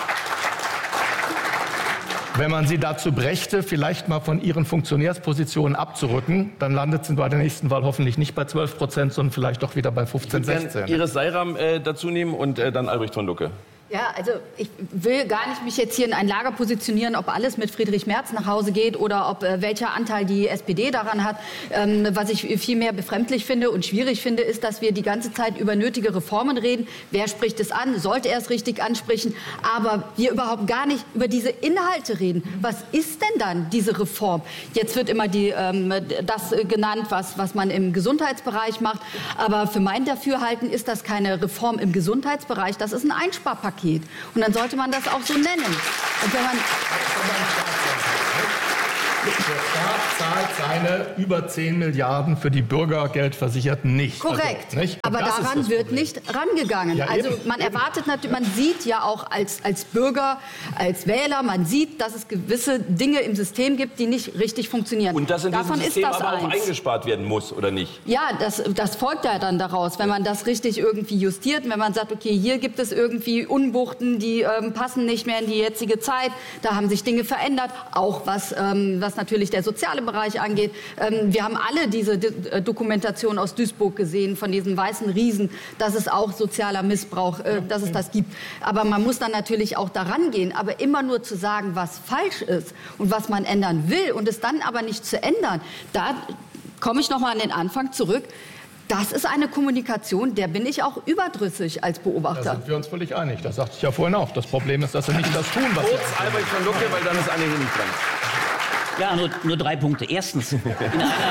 wenn man sie dazu brächte, vielleicht mal von ihren Funktionärspositionen abzurücken, dann landet sie bei der nächsten Wahl hoffentlich nicht bei 12%, sondern vielleicht doch wieder bei 15, 16.
Iris Seiram dazu nehmen und dann Albrecht von Lucke.
Ja, also ich will gar nicht mich jetzt hier in ein Lager positionieren, ob alles mit Friedrich Merz nach Hause geht oder ob welcher Anteil die SPD daran hat. Was ich viel mehr befremdlich finde und schwierig finde, ist, dass wir die ganze Zeit über nötige Reformen reden. Wer spricht es an? Sollte er es richtig ansprechen? Aber wir überhaupt gar nicht über diese Inhalte reden. Was ist denn dann diese Reform? Jetzt wird immer das genannt, was man im Gesundheitsbereich macht. Aber für mein Dafürhalten ist das keine Reform im Gesundheitsbereich. Das ist ein Einsparpaket. Und dann sollte man das auch so nennen. Und wenn man
der Staat zahlt seine über 10 Milliarden für die Bürgergeldversicherten nicht.
Korrekt.
Also, nicht?
Aber daran wird nicht rangegangen.
Ja,
also man erwartet natürlich, man sieht ja auch als Bürger, als Wähler, man sieht, dass es gewisse Dinge im System gibt, die nicht richtig funktionieren.
Und dass in diesem
Davon
System
ist das
aber auch
eins.
eingespart werden muss, oder nicht?
Ja, das folgt ja dann daraus, wenn man das richtig irgendwie justiert, wenn man sagt, okay, hier gibt es irgendwie Unwuchten, die passen nicht mehr in die jetzige Zeit, da haben sich Dinge verändert, auch was was natürlich der soziale Bereich angeht. Wir haben alle diese Dokumentation aus Duisburg gesehen von diesen weißen Riesen, dass es auch sozialer Missbrauch, dass es das gibt. Aber man muss dann natürlich auch daran gehen. Aber immer nur zu sagen, was falsch ist und was man ändern will und es dann aber nicht zu ändern, da komme ich noch mal an den Anfang zurück. Das ist eine Kommunikation, der bin ich auch überdrüssig als Beobachter.
Da sind wir uns völlig einig. Das sagte ich ja vorhin auch. Das Problem ist, dass sie nicht das tun, was sie...
Albrecht von Lucke, weil dann ist Anne Hennig dran.
Ja, nur 3 Punkte. Erstens, in einer...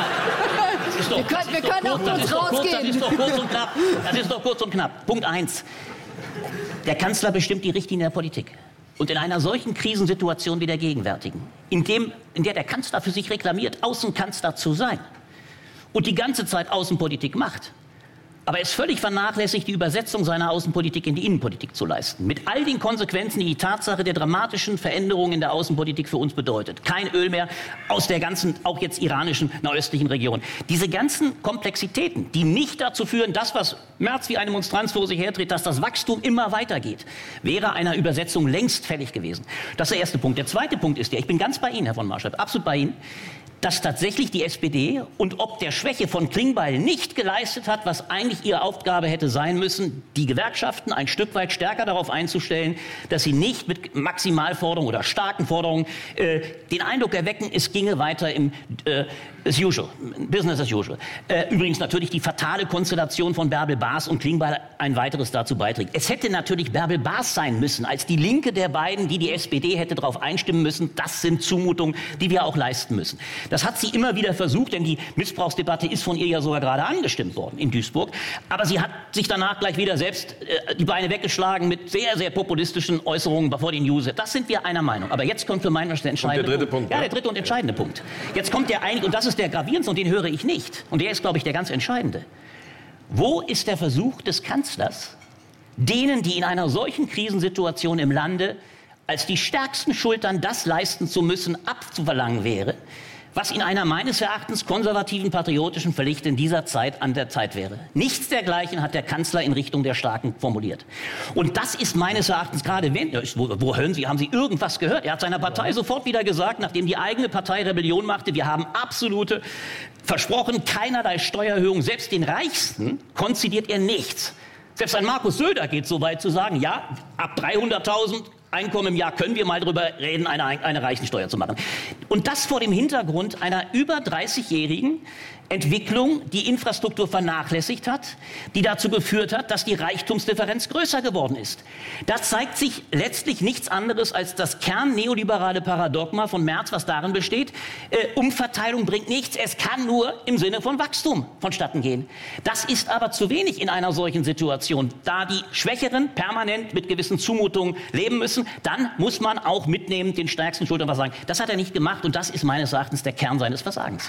Wir können auch kurz rausgehen.
Das ist doch kurz und knapp. Punkt 1. Der Kanzler bestimmt die Richtlinie der Politik. Und in einer solchen Krisensituation wie der gegenwärtigen, in der der Kanzler für sich reklamiert, Außenkanzler zu sein und die ganze Zeit Außenpolitik macht, aber es völlig vernachlässigt, die Übersetzung seiner Außenpolitik in die Innenpolitik zu leisten. Mit all den Konsequenzen, die die Tatsache der dramatischen Veränderungen in der Außenpolitik für uns bedeutet. Kein Öl mehr aus der ganzen, auch jetzt iranischen, nahöstlichen Region. Diese ganzen Komplexitäten, die nicht dazu führen, das, was Merz wie eine Monstranz vor sich hertritt, dass das Wachstum immer weitergeht, wäre einer Übersetzung längst fällig gewesen. Das ist der erste Punkt. Der zweite Punkt ist ich bin ganz bei Ihnen, Herr von Marschall, absolut bei Ihnen, dass tatsächlich die SPD und ob der Schwäche von Klingbeil nicht geleistet hat, was eigentlich ihre Aufgabe hätte sein müssen, die Gewerkschaften ein Stück weit stärker darauf einzustellen, dass sie nicht mit Maximalforderungen oder starken Forderungen den Eindruck erwecken, es ginge weiter im Business as usual. Übrigens natürlich die fatale Konstellation von Bärbel Baas und Klingbeil ein weiteres dazu beiträgt. Es hätte natürlich Bärbel Baas sein müssen, als die Linke der beiden, die SPD hätte darauf einstimmen müssen. Das sind Zumutungen, die wir auch leisten müssen. Das hat sie immer wieder versucht, denn die Missbrauchsdebatte ist von ihr ja sogar gerade angestimmt worden in Duisburg. Aber sie hat sich danach gleich wieder selbst die Beine weggeschlagen mit sehr, sehr populistischen Äußerungen vor den News. Das sind wir einer Meinung. Aber jetzt kommt für meinen der entscheidende
dritte Punkt.
Ja, der dritte und entscheidende Punkt. Jetzt kommt der eigentlich, und das ist der gravierendste, und den höre ich nicht. Und der ist, glaube ich, der ganz entscheidende. Wo ist der Versuch des Kanzlers, denen, die in einer solchen Krisensituation im Lande als die stärksten Schultern das leisten zu müssen, abzuverlangen wäre, was in einer meines Erachtens konservativen, patriotischen Pflicht in dieser Zeit an der Zeit wäre. Nichts dergleichen hat der Kanzler in Richtung der Starken formuliert. Und das ist meines Erachtens gerade, wo hören Sie, haben Sie irgendwas gehört? Er hat seiner Partei sofort wieder gesagt, nachdem die eigene Partei Rebellion machte, wir haben absolute versprochen, keinerlei Steuererhöhung, selbst den Reichsten konzidiert er nichts. Selbst ein Markus Söder geht so weit zu sagen, ja, ab 300.000 Einkommen im Jahr können wir mal darüber reden, eine Reichensteuer zu machen. Und das vor dem Hintergrund einer über 30-jährigen Entwicklung, die Infrastruktur vernachlässigt hat, die dazu geführt hat, dass die Reichtumsdifferenz größer geworden ist. Da zeigt sich letztlich nichts anderes als das kernneoliberale Paradigma von Merz, was darin besteht, Umverteilung bringt nichts, es kann nur im Sinne von Wachstum vonstatten gehen. Das ist aber zu wenig in einer solchen Situation. Da die Schwächeren permanent mit gewissen Zumutungen leben müssen, dann muss man auch mitnehmen, den stärksten Schultern was sagen. Das hat er nicht gemacht und das ist meines Erachtens der Kern seines Versagens.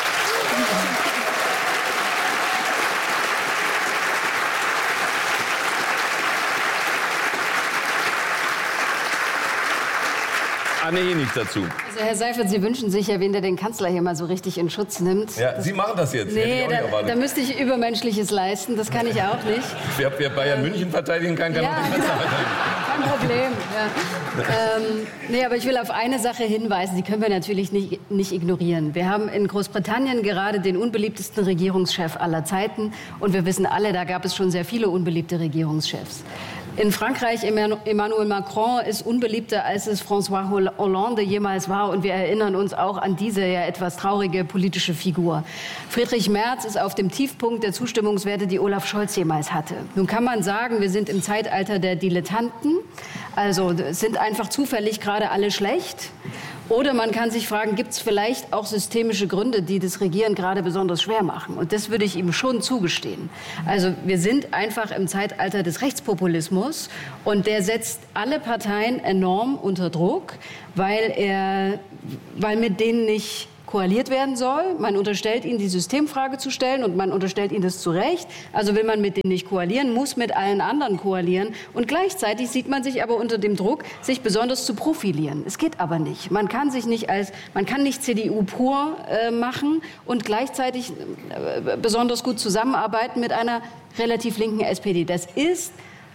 Anne Hennig dazu.
Also Herr Seifert, Sie wünschen sich ja, wen der den Kanzler hier mal so richtig in Schutz nimmt.
Ja, Sie machen das jetzt.
Nee, da müsste ich Übermenschliches leisten. Das kann ich auch nicht.
Wer Bayern München verteidigen kann, kann auch den Kanzler verteidigen.
Kein Problem. Ja. Aber ich will auf eine Sache hinweisen, die können wir natürlich nicht ignorieren. Wir haben in Großbritannien gerade den unbeliebtesten Regierungschef aller Zeiten. Und wir wissen alle, da gab es schon sehr viele unbeliebte Regierungschefs. In Frankreich, Emmanuel Macron ist unbeliebter, als es François Hollande jemals war. Und wir erinnern uns auch an diese ja etwas traurige politische Figur. Friedrich Merz ist auf dem Tiefpunkt der Zustimmungswerte, die Olaf Scholz jemals hatte. Nun kann man sagen, wir sind im Zeitalter der Dilettanten. Also sind einfach zufällig gerade alle schlecht. Oder man kann sich fragen, gibt es vielleicht auch systemische Gründe, die das Regieren gerade besonders schwer machen? Und das würde ich ihm schon zugestehen. Also wir sind einfach im Zeitalter des Rechtspopulismus und der setzt alle Parteien enorm unter Druck, weil mit denen nicht koaliert werden soll. Man unterstellt ihnen, die Systemfrage zu stellen und man unterstellt ihnen das zu Recht. Also will man mit denen nicht koalieren, muss mit allen anderen koalieren. Und gleichzeitig sieht man sich aber unter dem Druck, sich besonders zu profilieren. Es geht aber nicht. Man kann nicht CDU pur machen und gleichzeitig besonders gut zusammenarbeiten mit einer relativ linken SPD. Das ist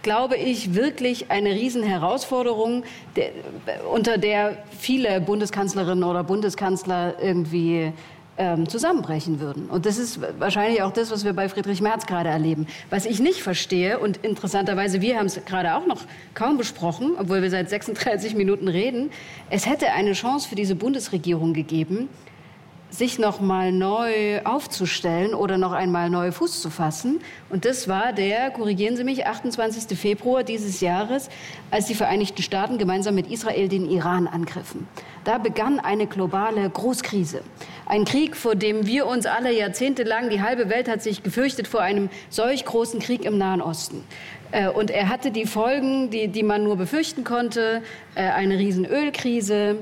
glaube ich, wirklich eine Riesenherausforderung, unter der viele Bundeskanzlerinnen oder Bundeskanzler irgendwie zusammenbrechen würden. Und das ist wahrscheinlich auch das, was wir bei Friedrich Merz gerade erleben. Was ich nicht verstehe, und interessanterweise, wir haben es gerade auch noch kaum besprochen, obwohl wir seit 36 Minuten reden, es hätte eine Chance für diese Bundesregierung gegeben, sich noch mal neu aufzustellen oder noch einmal neu Fuß zu fassen. Und das war der, korrigieren Sie mich, 28. Februar dieses Jahres, als die Vereinigten Staaten gemeinsam mit Israel den Iran angriffen. Da begann eine globale Großkrise. Ein Krieg, vor dem wir uns alle jahrzehntelang, die halbe Welt hat sich gefürchtet vor einem solch großen Krieg im Nahen Osten. Und er hatte die Folgen, die man nur befürchten konnte, eine riesen Ölkrise.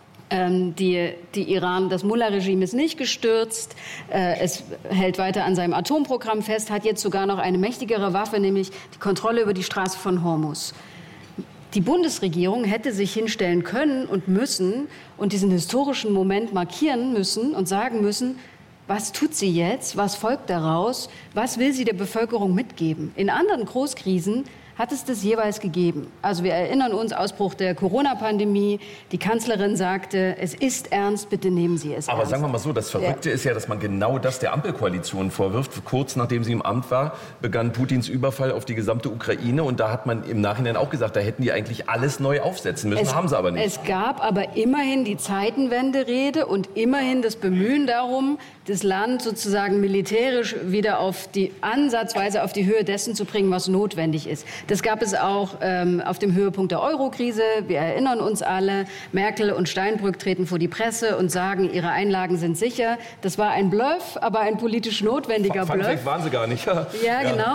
Das Mullah-Regime ist nicht gestürzt. Es hält weiter an seinem Atomprogramm fest, hat jetzt sogar noch eine mächtigere Waffe, nämlich die Kontrolle über die Straße von Hormuz. Die Bundesregierung hätte sich hinstellen können und müssen und diesen historischen Moment markieren müssen und sagen müssen, was tut sie jetzt, was folgt daraus, was will sie der Bevölkerung mitgeben. In anderen Großkrisen hat es das jeweils gegeben. Also wir erinnern uns, Ausbruch der Corona-Pandemie. Die Kanzlerin sagte, es ist ernst, bitte nehmen Sie es ernst.
Aber sagen wir mal so, das Verrückte ist ja, dass man genau das der Ampelkoalition vorwirft. Kurz nachdem sie im Amt war, begann Putins Überfall auf die gesamte Ukraine. Und da hat man im Nachhinein auch gesagt, da hätten die eigentlich alles neu aufsetzen müssen. Haben sie aber nicht.
Es gab aber immerhin die Zeitenwende-Rede und immerhin das Bemühen darum, das Land sozusagen militärisch wieder ansatzweise auf die Höhe dessen zu bringen, was notwendig ist. Das gab es auch auf dem Höhepunkt der Euro-Krise. Wir erinnern uns alle, Merkel und Steinbrück treten vor die Presse und sagen, ihre Einlagen sind sicher. Das war ein Bluff, aber ein politisch notwendiger Bluff.
Funfact waren sie gar nicht.
Ja, genau.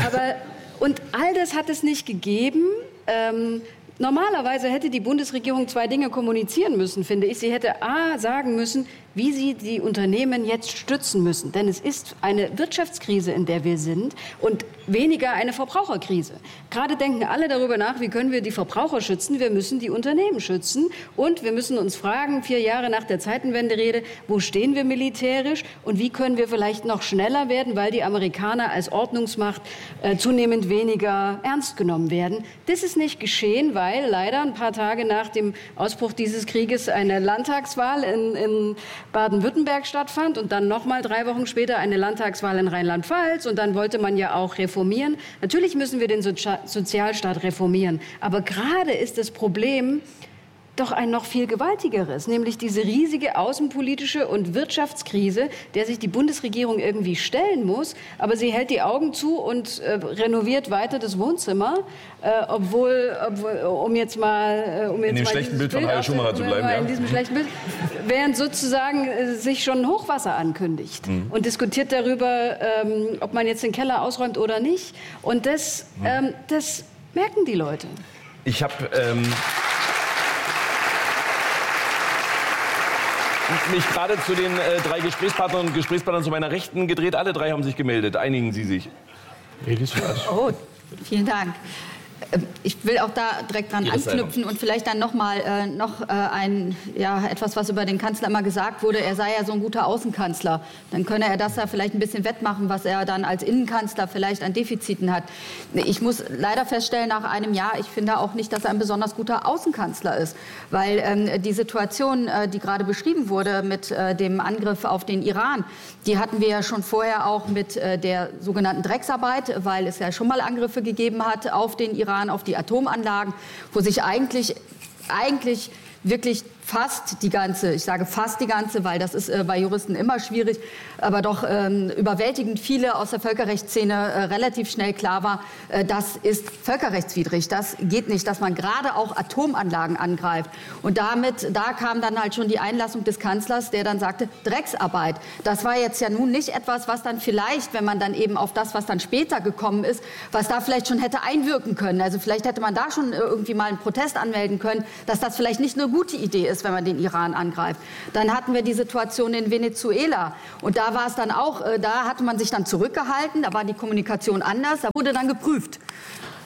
Und all das hat es nicht gegeben. Normalerweise hätte die Bundesregierung zwei Dinge kommunizieren müssen, finde ich. Sie hätte A, sagen müssen, wie sie die Unternehmen jetzt stützen müssen. Denn es ist eine Wirtschaftskrise, in der wir sind, und weniger eine Verbraucherkrise. Gerade denken alle darüber nach, wie können wir die Verbraucher schützen. Wir müssen die Unternehmen schützen. Und wir müssen uns fragen, 4 Jahre nach der Zeitenwende-Rede, wo stehen wir militärisch und wie können wir vielleicht noch schneller werden, weil die Amerikaner als Ordnungsmacht zunehmend weniger ernst genommen werden. Das ist nicht geschehen, weil leider ein paar Tage nach dem Ausbruch dieses Krieges eine Landtagswahl in Baden-Württemberg stattfand und dann noch mal 3 Wochen später eine Landtagswahl in Rheinland-Pfalz. Und dann wollte man ja auch reformieren. Natürlich müssen wir den Sozialstaat reformieren. Aber gerade ist das Problem doch ein noch viel gewaltigeres, nämlich diese riesige außenpolitische und Wirtschaftskrise, der sich die Bundesregierung irgendwie stellen muss. Aber sie hält die Augen zu und renoviert weiter das Wohnzimmer, um jetzt mal
in dem schlechten Bild von Heil Schumacher zu bleiben,
in diesem schlechten Bild, während sozusagen sich schon Hochwasser ankündigt und diskutiert darüber, ob man jetzt den Keller ausräumt oder nicht. Und das merken die Leute.
Ich habe mich gerade zu den 3 Gesprächspartnern und Gesprächspartnern zu meiner Rechten gedreht. Alle 3 haben sich gemeldet. Einigen Sie sich.
Oh, vielen Dank. Ich will auch da direkt dran anknüpfen und vielleicht dann noch etwas, was über den Kanzler immer gesagt wurde. Er sei ja so ein guter Außenkanzler. Dann könne er das ja vielleicht ein bisschen wettmachen, was er dann als Innenkanzler vielleicht an Defiziten hat. Ich muss leider feststellen, nach einem Jahr, ich finde auch nicht, dass er ein besonders guter Außenkanzler ist. Weil die Situation, die gerade beschrieben wurde mit dem Angriff auf den Iran, die hatten wir ja schon vorher auch mit der sogenannten Drecksarbeit, weil es ja schon mal Angriffe gegeben hat auf den Iran, auf die Atomanlagen, wo sich eigentlich wirklich fast die ganze, ich sage fast die ganze, weil das ist bei Juristen immer schwierig, aber doch überwältigend viele aus der Völkerrechtsszene relativ schnell klar war, das ist völkerrechtswidrig, das geht nicht, dass man gerade auch Atomanlagen angreift. Und da kam dann halt schon die Einlassung des Kanzlers, der dann sagte, Drecksarbeit. Das war jetzt ja nun nicht etwas, was dann vielleicht, wenn man dann eben auf das, was dann später gekommen ist, was da vielleicht schon hätte einwirken können. Also vielleicht hätte man da schon irgendwie mal einen Protest anmelden können, dass das vielleicht nicht eine gute Idee ist, wenn man den Iran angreift. Dann hatten wir die Situation in Venezuela. Und da war es dann auch, da hatte man sich dann zurückgehalten, da war die Kommunikation anders, da wurde dann geprüft.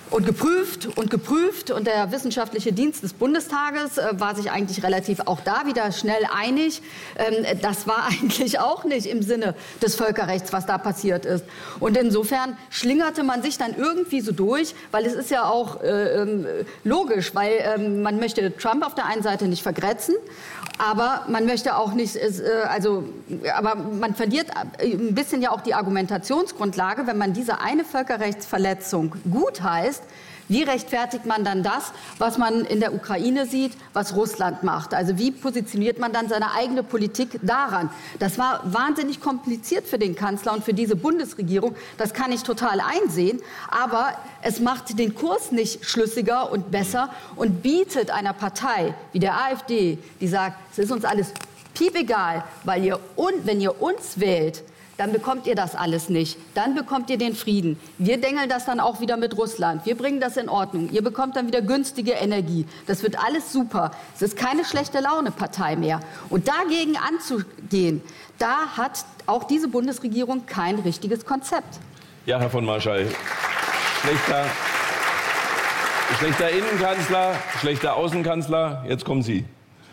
Und geprüft und geprüft. Und der wissenschaftliche Dienst des Bundestages war sich eigentlich relativ auch da wieder schnell einig. Das war eigentlich auch nicht im Sinne des Völkerrechts, was da passiert ist. Und insofern schlingerte man sich dann irgendwie so durch, weil es ist ja auch logisch, weil man möchte Trump auf der einen Seite nicht vergrätzen, aber man möchte auch nicht, aber man verliert ein bisschen ja auch die Argumentationsgrundlage, wenn man diese eine Völkerrechtsverletzung gutheißt. Wie rechtfertigt man dann das, was man in der Ukraine sieht, was Russland macht? Also wie positioniert man dann seine eigene Politik daran? Das war wahnsinnig kompliziert für den Kanzler und für diese Bundesregierung. Das kann ich total einsehen. Aber es macht den Kurs nicht schlüssiger und besser und bietet einer Partei wie der AfD, die sagt, es ist uns alles piepegal, weil wenn ihr uns wählt, dann bekommt ihr das alles nicht. Dann bekommt ihr den Frieden. Wir dengeln das dann auch wieder mit Russland. Wir bringen das in Ordnung. Ihr bekommt dann wieder günstige Energie. Das wird alles super. Es ist keine schlechte Laune-Partei mehr. Und dagegen anzugehen, da hat auch diese Bundesregierung kein richtiges Konzept.
Ja, Herr von Marschall. Schlechter Innenkanzler, schlechter Außenkanzler. Jetzt kommen Sie.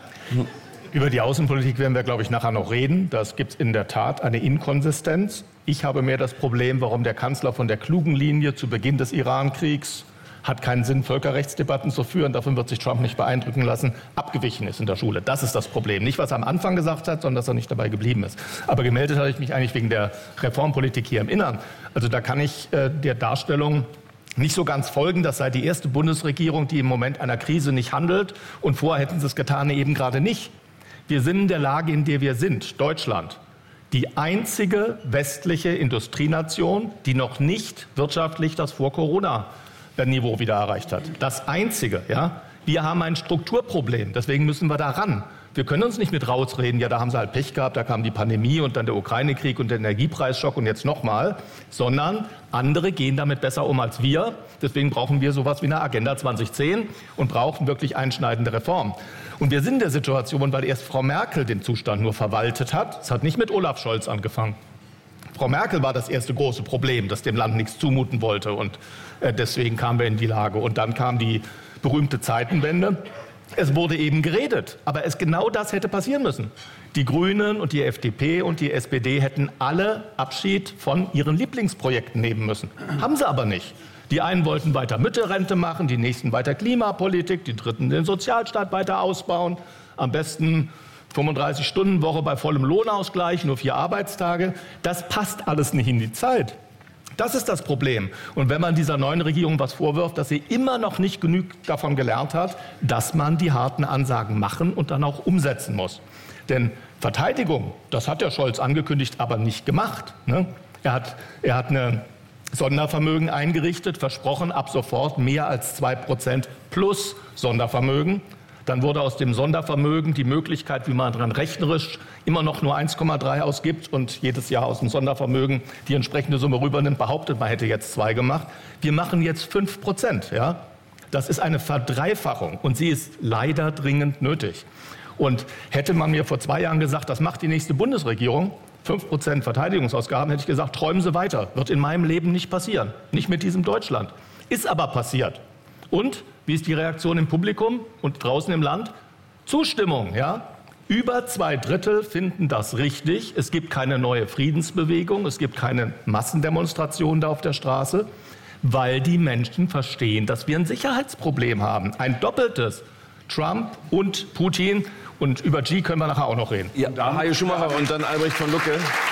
Über die Außenpolitik werden wir, glaube ich, nachher noch reden. Das gibt es in der Tat eine Inkonsistenz. Ich habe mehr das Problem, warum der Kanzler von der klugen Linie zu Beginn des Iran-Kriegs, hat keinen Sinn, Völkerrechtsdebatten zu führen, davon wird sich Trump nicht beeindrucken lassen, abgewichen ist in der Schule. Das ist das Problem. Nicht, was er am Anfang gesagt hat, sondern dass er nicht dabei geblieben ist. Aber gemeldet habe ich mich eigentlich wegen der Reformpolitik hier im Innern. Also da kann ich der Darstellung nicht so ganz folgen. Das sei die erste Bundesregierung, die im Moment einer Krise nicht handelt. Und vorher hätten sie es getan, eben gerade nicht. Wir sind in der Lage, in der wir sind, Deutschland, die einzige westliche Industrienation, die noch nicht wirtschaftlich das Vor-Corona-Niveau wieder erreicht hat. Das einzige, ja. Wir haben ein Strukturproblem, deswegen müssen wir da ran. Wir können uns nicht mit rausreden, ja, da haben sie halt Pech gehabt, da kam die Pandemie und dann der Ukraine-Krieg und der Energiepreisschock und jetzt nochmal, sondern andere gehen damit besser um als wir. Deswegen brauchen wir sowas wie eine Agenda 2010 und brauchen wirklich einschneidende Reformen. Und wir sind in der Situation, weil erst Frau Merkel den Zustand nur verwaltet hat. Es hat nicht mit Olaf Scholz angefangen. Frau Merkel war das erste große Problem, das dem Land nichts zumuten wollte. Und deswegen kamen wir in die Lage. Und dann kam die berühmte Zeitenwende. Es wurde eben geredet, aber genau das hätte passieren müssen. Die Grünen und die FDP und die SPD hätten alle Abschied von ihren Lieblingsprojekten nehmen müssen. Haben sie aber nicht. Die einen wollten weiter Mütterrente machen, die nächsten weiter Klimapolitik, die dritten den Sozialstaat weiter ausbauen. Am besten 35-Stunden-Woche bei vollem Lohnausgleich, nur 4 Arbeitstage. Das passt alles nicht in die Zeit. Das ist das Problem. Und wenn man dieser neuen Regierung was vorwirft, dass sie immer noch nicht genug davon gelernt hat, dass man die harten Ansagen machen und dann auch umsetzen muss. Denn Verteidigung, das hat der Scholz angekündigt, aber nicht gemacht. Ne? Er hat eine Sondervermögen eingerichtet, versprochen, ab sofort mehr als 2% plus Sondervermögen. Dann wurde aus dem Sondervermögen die Möglichkeit, wie man daran rechnerisch immer noch nur 1,3 ausgibt und jedes Jahr aus dem Sondervermögen die entsprechende Summe rübernimmt, behauptet, man hätte jetzt 2 gemacht. Wir machen jetzt 5%. Ja? Das ist eine Verdreifachung und sie ist leider dringend nötig. Und hätte man mir vor 2 Jahren gesagt, das macht die nächste Bundesregierung, 5% Verteidigungsausgaben, hätte ich gesagt, träumen Sie weiter. Wird in meinem Leben nicht passieren. Nicht mit diesem Deutschland. Ist aber passiert. Und wie ist die Reaktion im Publikum und draußen im Land? Zustimmung, ja. Über 2/3 finden das richtig. Es gibt keine neue Friedensbewegung. Es gibt keine Massendemonstrationen da auf der Straße, weil die Menschen verstehen, dass wir ein Sicherheitsproblem haben. Ein doppeltes. Trump und Putin. Und über G können wir nachher auch noch reden.
Ja, da Hajo Schumacher und dann Albrecht von Lucke.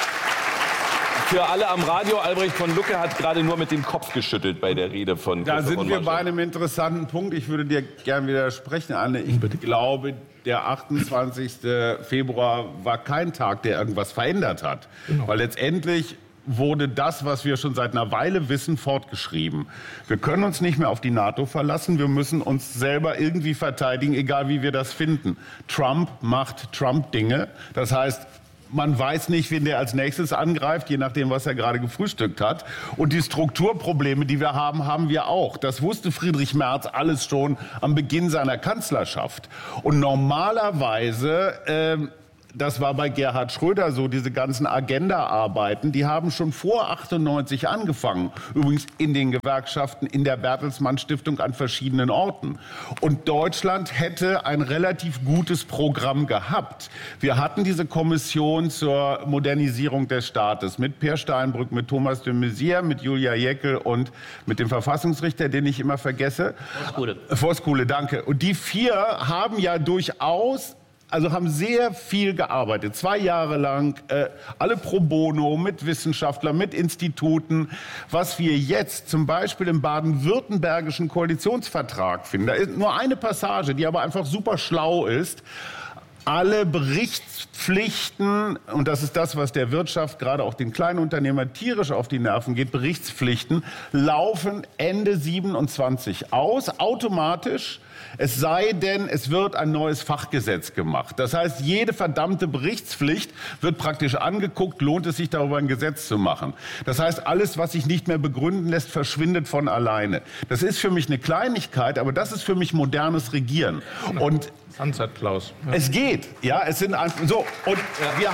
Für alle am Radio, Albrecht von Lucke hat gerade nur mit dem Kopf geschüttelt bei der Rede von
Da
Christoph
sind wir
von
bei
Marschall.
einem interessanten Punkt. Ich würde dir gern widersprechen, Anne. Ich glaube, der 28. Februar war kein Tag, der irgendwas verändert hat. Genau. Weil letztendlich wurde das, was wir schon seit einer Weile wissen, fortgeschrieben. Wir können uns nicht mehr auf die NATO verlassen. Wir müssen uns selber irgendwie verteidigen, egal wie wir das finden. Trump macht Trump-Dinge. Das heißt, man weiß nicht, wen der als nächstes angreift, je nachdem, was er gerade gefrühstückt hat. Und die Strukturprobleme, die wir haben, haben wir auch. Das wusste Friedrich Merz alles schon am Beginn seiner Kanzlerschaft. Und normalerweise das war bei Gerhard Schröder so, diese ganzen Agenda-Arbeiten, die haben schon vor 98 angefangen. Übrigens in den Gewerkschaften, in der Bertelsmann Stiftung an verschiedenen Orten. Und Deutschland hätte ein relativ gutes Programm gehabt. Wir hatten diese Kommission zur Modernisierung des Staates mit Peer Steinbrück, mit Thomas de Maizière, mit Julia Jäckel und mit dem Verfassungsrichter, den ich immer vergesse. Voskuhle, danke. Und die 4 haben ja durchaus, also haben sehr viel gearbeitet, 2 Jahre lang, alle pro bono, mit Wissenschaftlern, mit Instituten. Was wir jetzt zum Beispiel im baden-württembergischen Koalitionsvertrag finden, da ist nur eine Passage, die aber einfach super schlau ist. Alle Berichtspflichten, und das ist das, was der Wirtschaft, gerade auch den Kleinunternehmern, tierisch auf die Nerven geht, Berichtspflichten laufen Ende 27 aus, automatisch. Es sei denn, es wird ein neues Fachgesetz gemacht. Das heißt, jede verdammte Berichtspflicht wird praktisch angeguckt, lohnt es sich darüber ein Gesetz zu machen. Das heißt, alles, was sich nicht mehr begründen lässt, verschwindet von alleine. Das ist für mich eine Kleinigkeit, aber das ist für mich modernes Regieren. Und
Sunset Clause. Ja.
Es geht, ja, es sind einfach so. Und wir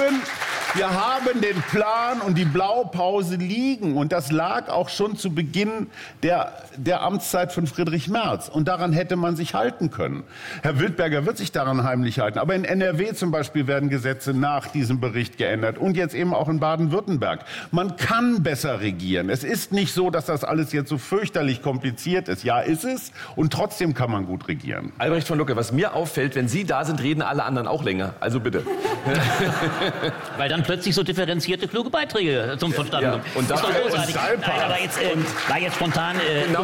haben den Plan und die Blaupause liegen. Und das lag auch schon zu Beginn der Amtszeit von Friedrich Merz. Und daran hätte man sich halten können. Herr Wildberger wird sich daran heimlich halten. Aber in NRW zum Beispiel werden Gesetze nach diesem Bericht geändert. Und jetzt eben auch in Baden-Württemberg. Man kann besser regieren. Es ist nicht so, dass das alles jetzt so fürchterlich kompliziert ist. Ja, ist es. Und trotzdem kann man gut regieren.
Albrecht von Lucke, was mir auffällt, wenn Sie da sind, reden alle anderen auch länger. Also bitte.
Weil dann plötzlich so differenzierte, kluge Beiträge zum Verstand kommen.
Und
das
dafür,
ist doch großartig. Nein, aber jetzt war jetzt spontan.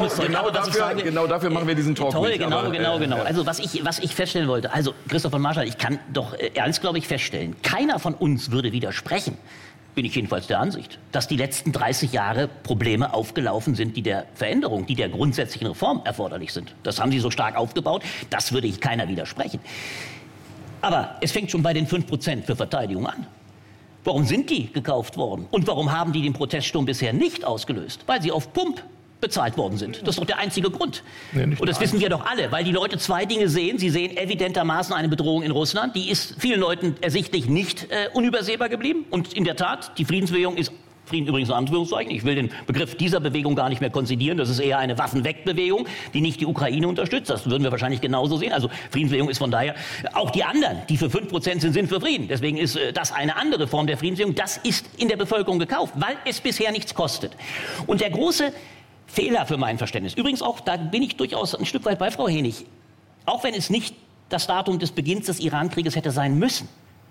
Genau dafür machen wir diesen Talk.
Toll,
nicht,
genau. Also was ich feststellen wollte, also Christoph von Marschall, ich kann doch ernst, glaube ich, feststellen, keiner von uns würde widersprechen, bin ich jedenfalls der Ansicht, dass die letzten 30 Jahre Probleme aufgelaufen sind, die der Veränderung, die der grundsätzlichen Reform erforderlich sind. Das haben Sie so stark aufgebaut, das würde ich keiner widersprechen. Aber es fängt schon bei den 5% für Verteidigung an. Warum sind die gekauft worden? Und warum haben die den Proteststurm bisher nicht ausgelöst? Weil sie auf Pump bezahlt worden sind. Das ist doch der einzige Grund. Nee, und das wissen wir doch alle, weil die Leute 2 Dinge sehen. Sie sehen evidentermaßen eine Bedrohung in Russland. Die ist vielen Leuten ersichtlich nicht unübersehbar geblieben. Und in der Tat, die Friedensbewegung ist, Frieden übrigens in Anführungszeichen, ich will den Begriff dieser Bewegung gar nicht mehr konzidieren. Das ist eher eine Waffenwegbewegung, die nicht die Ukraine unterstützt. Das würden wir wahrscheinlich genauso sehen. Also Friedensbewegung ist von daher, auch die anderen, die für 5% sind für Frieden. Deswegen ist das eine andere Form der Friedensbewegung. Das ist in der Bevölkerung gekauft, weil es bisher nichts kostet. Und der große Fehler für mein Verständnis. Übrigens auch, da bin ich durchaus ein Stück weit bei Frau Hennig. Auch wenn es nicht das Datum des Beginns des Iran-Krieges hätte sein müssen.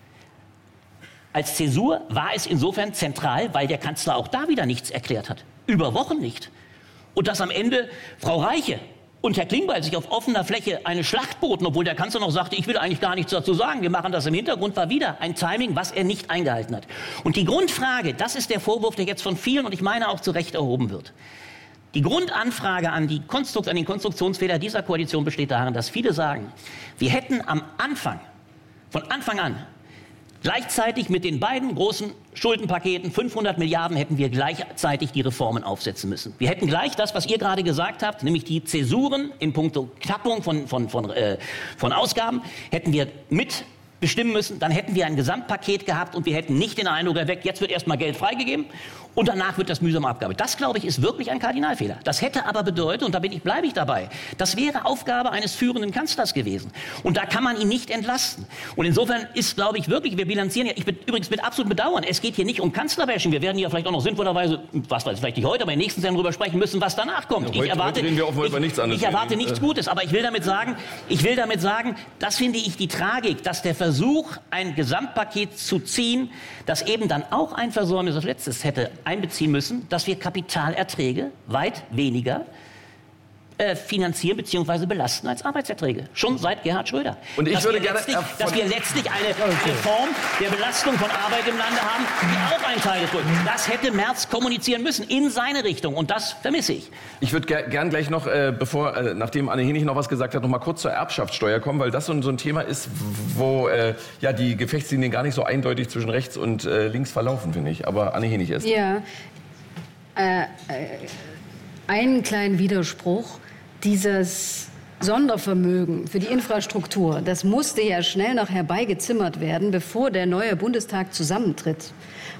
Als Zäsur war es insofern zentral, weil der Kanzler auch da wieder nichts erklärt hat. Über Wochen nicht. Und dass am Ende Frau Reiche und Herr Klingbeil sich auf offener Fläche eine Schlacht boten, obwohl der Kanzler noch sagte, ich will eigentlich gar nichts dazu sagen, wir machen das im Hintergrund, war wieder ein Timing, was er nicht eingehalten hat. Und die Grundfrage, das ist der Vorwurf, der jetzt von vielen und ich meine auch zu Recht erhoben wird. Die Grundanfrage an den Konstruktionsfehler dieser Koalition besteht darin, dass viele sagen, wir hätten von Anfang an, gleichzeitig mit den beiden großen Schuldenpaketen, 500 Milliarden, hätten wir gleichzeitig die Reformen aufsetzen müssen. Wir hätten gleich das, was ihr gerade gesagt habt, nämlich die Zäsuren in puncto Kappung von Ausgaben, hätten wir mit bestimmen müssen, dann hätten wir ein Gesamtpaket gehabt und wir hätten nicht den Eindruck erweckt, jetzt wird erstmal Geld freigegeben und danach wird das mühsam abgearbeitet. Das, glaube ich, ist wirklich ein Kardinalfehler. Das hätte aber bedeutet, und da bleibe ich dabei, das wäre Aufgabe eines führenden Kanzlers gewesen. Und da kann man ihn nicht entlasten. Und insofern ist, glaube ich, wirklich, wir bilanzieren ja, ich bin übrigens mit absolutem Bedauern, es geht hier nicht um Kanzlerbashing. Wir werden hier vielleicht auch noch sinnvollerweise, was weiß ich, vielleicht nicht heute, aber in der nächsten Sendung darüber sprechen müssen, was danach kommt.
Ja, ich erwarte
nichts Gutes, aber ich will damit sagen, das finde ich die Tragik, dass der Versuch, ein Gesamtpaket zu ziehen, das eben dann auch ein Versäumnis als letztes hätte einbeziehen müssen, dass wir Kapitalerträge weit weniger finanzieren bzw. belasten als Arbeitserträge. Schon seit Gerhard Schröder.
Und ich würde gerne...
Dass wir letztlich eine Form der Belastung von Arbeit im Lande haben, die auch ein Teil ist. Das hätte Merz kommunizieren müssen in seine Richtung. Und das vermisse ich.
Ich würde gern gleich noch, nachdem Anne Hennig noch was gesagt hat, noch mal kurz zur Erbschaftssteuer kommen, weil das so ein Thema ist, wo die Gefechtslinien gar nicht so eindeutig zwischen rechts und links verlaufen, finde ich. Aber Anne Hennig erst.
Ja. Einen kleinen Widerspruch. Dieses Sondervermögen für die Infrastruktur, das musste ja schnell noch herbeigezimmert werden, bevor der neue Bundestag zusammentritt.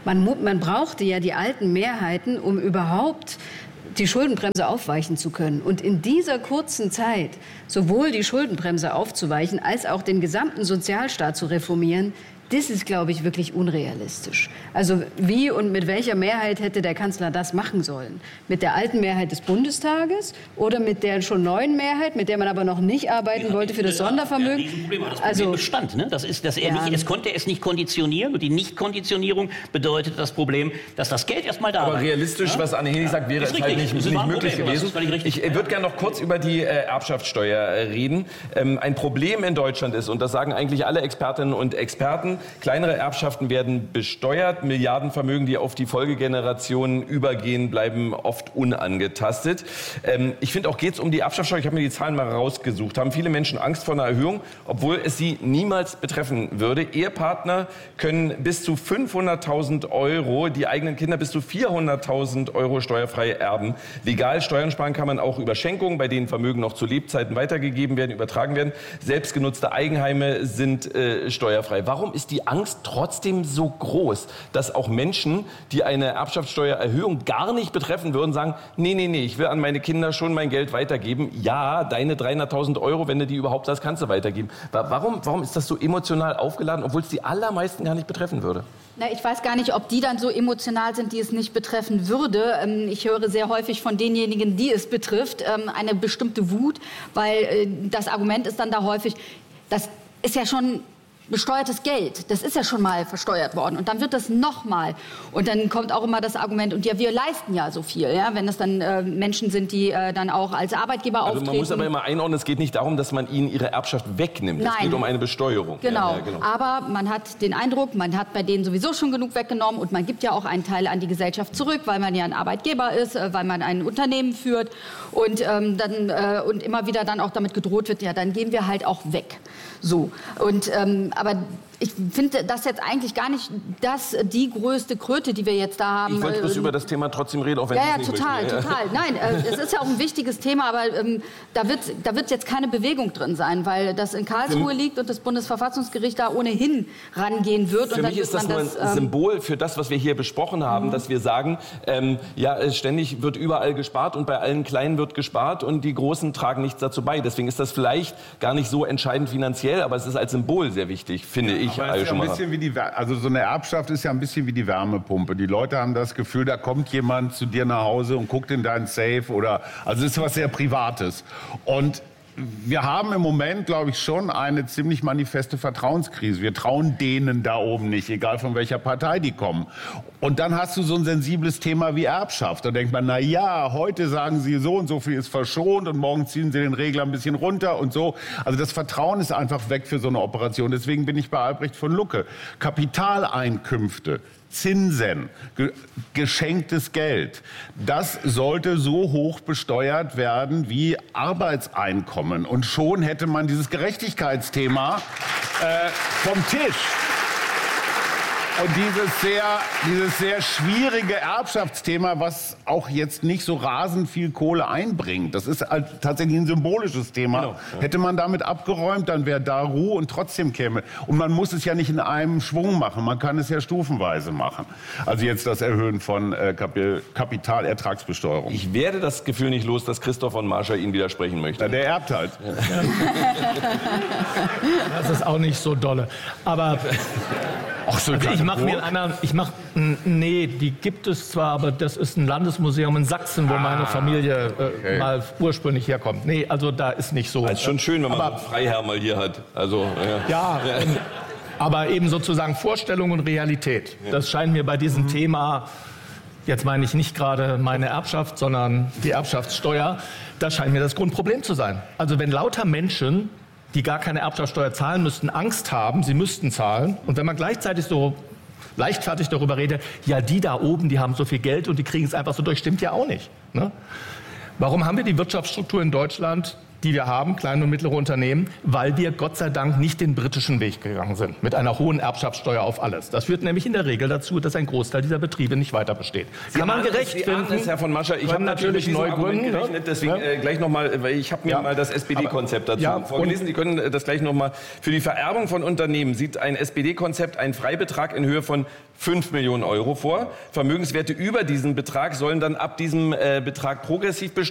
Man brauchte ja die alten Mehrheiten, um überhaupt die Schuldenbremse aufweichen zu können. Und in dieser kurzen Zeit sowohl die Schuldenbremse aufzuweichen, als auch den gesamten Sozialstaat zu reformieren, das ist, glaube ich, wirklich unrealistisch. Also wie und mit welcher Mehrheit hätte der Kanzler das machen sollen? Mit der alten Mehrheit des Bundestages oder mit der schon neuen Mehrheit, mit der man aber noch nicht arbeiten wollte für das Sondervermögen?
Das Problem bestand, ne? Das ist, dass er nicht, es konnte es nicht konditionieren, und die Nichtkonditionierung bedeutet das Problem, dass das Geld erstmal da war.
Aber realistisch, was Anne Hennig sagt, wäre es halt nicht möglich gewesen. Ich würde gerne noch kurz über die Erbschaftssteuer reden. Ein Problem in Deutschland ist, und das sagen eigentlich alle Expertinnen und Experten, kleinere Erbschaften werden besteuert, Milliardenvermögen, die auf die Folgegenerationen übergehen, bleiben oft unangetastet. Ich finde auch, geht es um die Erbschaftssteuer, ich habe mir die Zahlen mal rausgesucht, haben viele Menschen Angst vor einer Erhöhung, obwohl es sie niemals betreffen würde. Ehepartner können bis zu 500.000 Euro, die eigenen Kinder bis zu 400.000 Euro steuerfrei erben. Legal Steuern sparen kann man auch über Schenkungen, bei denen Vermögen noch zu Lebzeiten weitergegeben werden, übertragen werden. Selbstgenutzte Eigenheime sind steuerfrei. Warum ist die Angst trotzdem so groß, dass auch Menschen, die eine Erbschaftssteuererhöhung gar nicht betreffen würden, sagen, nee, ich will an meine Kinder schon mein Geld weitergeben. Ja, deine 300.000 Euro, wenn du die überhaupt hast, kannst du weitergeben. Warum ist das so emotional aufgeladen, obwohl es die allermeisten gar nicht betreffen würde?
Na, ich weiß gar nicht, ob die dann so emotional sind, die es nicht betreffen würde. Ich höre sehr häufig von denjenigen, die es betrifft, eine bestimmte Wut, weil das Argument ist dann da häufig, das ist ja schon besteuertes Geld, das ist ja schon mal versteuert worden und dann wird das nochmal. Und dann kommt auch immer das Argument, und ja, wir leisten ja so viel, ja, wenn es dann Menschen sind, die dann auch als Arbeitgeber auftreten.
Man muss aber immer einordnen, es geht nicht darum, dass man ihnen ihre Erbschaft wegnimmt.
Nein.
Es geht um eine Besteuerung.
Genau. Ja, genau. Aber man hat den Eindruck, man hat bei denen sowieso schon genug weggenommen und man gibt ja auch einen Teil an die Gesellschaft zurück, weil man ja ein Arbeitgeber ist, weil man ein Unternehmen führt und und immer wieder dann auch damit gedroht wird, ja, dann gehen wir halt auch weg. So. Und aber ich finde das jetzt eigentlich gar nicht die größte Kröte, die wir jetzt da haben.
Ich wollte bloß über das Thema trotzdem reden, auch wenn
ja,
es nicht
total. Nein, es ist ja auch ein wichtiges Thema, aber da wird jetzt keine Bewegung drin sein, weil das in Karlsruhe liegt und das Bundesverfassungsgericht da ohnehin rangehen wird.
Für mich ist das nur ein Symbol für das, was wir hier besprochen haben, dass wir sagen, ständig wird überall gespart und bei allen Kleinen wird gespart und die Großen tragen nichts dazu bei. Deswegen ist das vielleicht gar nicht so entscheidend finanziell, aber es ist als Symbol sehr wichtig, finde ich.
Aber es ist ja ein bisschen wie also so eine Erbschaft ist ja ein bisschen wie die Wärmepumpe. Die Leute haben das Gefühl, da kommt jemand zu dir nach Hause und guckt in dein Safe also es ist was sehr Privates. Und wir haben im Moment, glaube ich, schon eine ziemlich manifeste Vertrauenskrise. Wir trauen denen da oben nicht, egal von welcher Partei die kommen. Und dann hast du so ein sensibles Thema wie Erbschaft. Da denkt man, na ja, heute sagen sie so und so viel ist verschont und morgen ziehen sie den Regler ein bisschen runter und so. Also das Vertrauen ist einfach weg für so eine Operation. Deswegen bin ich bei Albrecht von Lucke. Kapitaleinkünfte, Zinsen, geschenktes Geld, das sollte so hoch besteuert werden wie Arbeitseinkommen. Und schon hätte man dieses Gerechtigkeitsthema vom Tisch. Und dieses sehr schwierige Erbschaftsthema, was auch jetzt nicht so rasend viel Kohle einbringt, das ist halt tatsächlich ein symbolisches Thema. Genau, ja. Hätte man damit abgeräumt, dann wäre da Ruhe und trotzdem käme. Und man muss es ja nicht in einem Schwung machen, man kann es ja stufenweise machen. Also jetzt das Erhöhen von Kapitalertragsbesteuerung.
Ich werde das Gefühl nicht los, dass Christoph von Marscher Ihnen widersprechen möchte.
Ja, der erbt halt. Ja.
Das ist auch nicht so dolle. Aber also ich mache mir einen anderen, die gibt es zwar, aber das ist ein Landesmuseum in Sachsen, wo meine Familie mal ursprünglich herkommt. Nee, also da ist nicht so.
Das ist schon schön, wenn man so einen Freiherr mal hier hat. Also,
aber eben sozusagen Vorstellung und Realität. Ja. Das scheint mir bei diesem Thema, jetzt meine ich nicht gerade meine Erbschaft, sondern die Erbschaftssteuer, das scheint mir das Grundproblem zu sein. Also wenn lauter Menschen, die gar keine Erbschaftssteuer zahlen müssten, Angst haben, sie müssten zahlen. Und wenn man gleichzeitig so leichtfertig darüber redet, ja, die da oben, die haben so viel Geld und die kriegen es einfach so durch, stimmt ja auch nicht. Ne? Warum haben wir die Wirtschaftsstruktur in Deutschland, die wir haben, kleine und mittlere Unternehmen, weil wir Gott sei Dank nicht den britischen Weg gegangen sind, mit einer hohen Erbschaftssteuer auf alles. Das führt nämlich in der Regel dazu, dass ein Großteil dieser Betriebe nicht weiter besteht. Kann man gerecht finden.
Herr von Mascher, ich habe natürlich neu gründen, gerechnet, deswegen gleich nochmal, weil ich habe mir mal das SPD-Konzept dazu vorgelesen. Sie können das gleich nochmal. Für die Vererbung von Unternehmen sieht ein SPD-Konzept einen Freibetrag in Höhe von 5 Millionen Euro vor. Vermögenswerte über diesen Betrag sollen dann ab diesem Betrag progressiv besteuert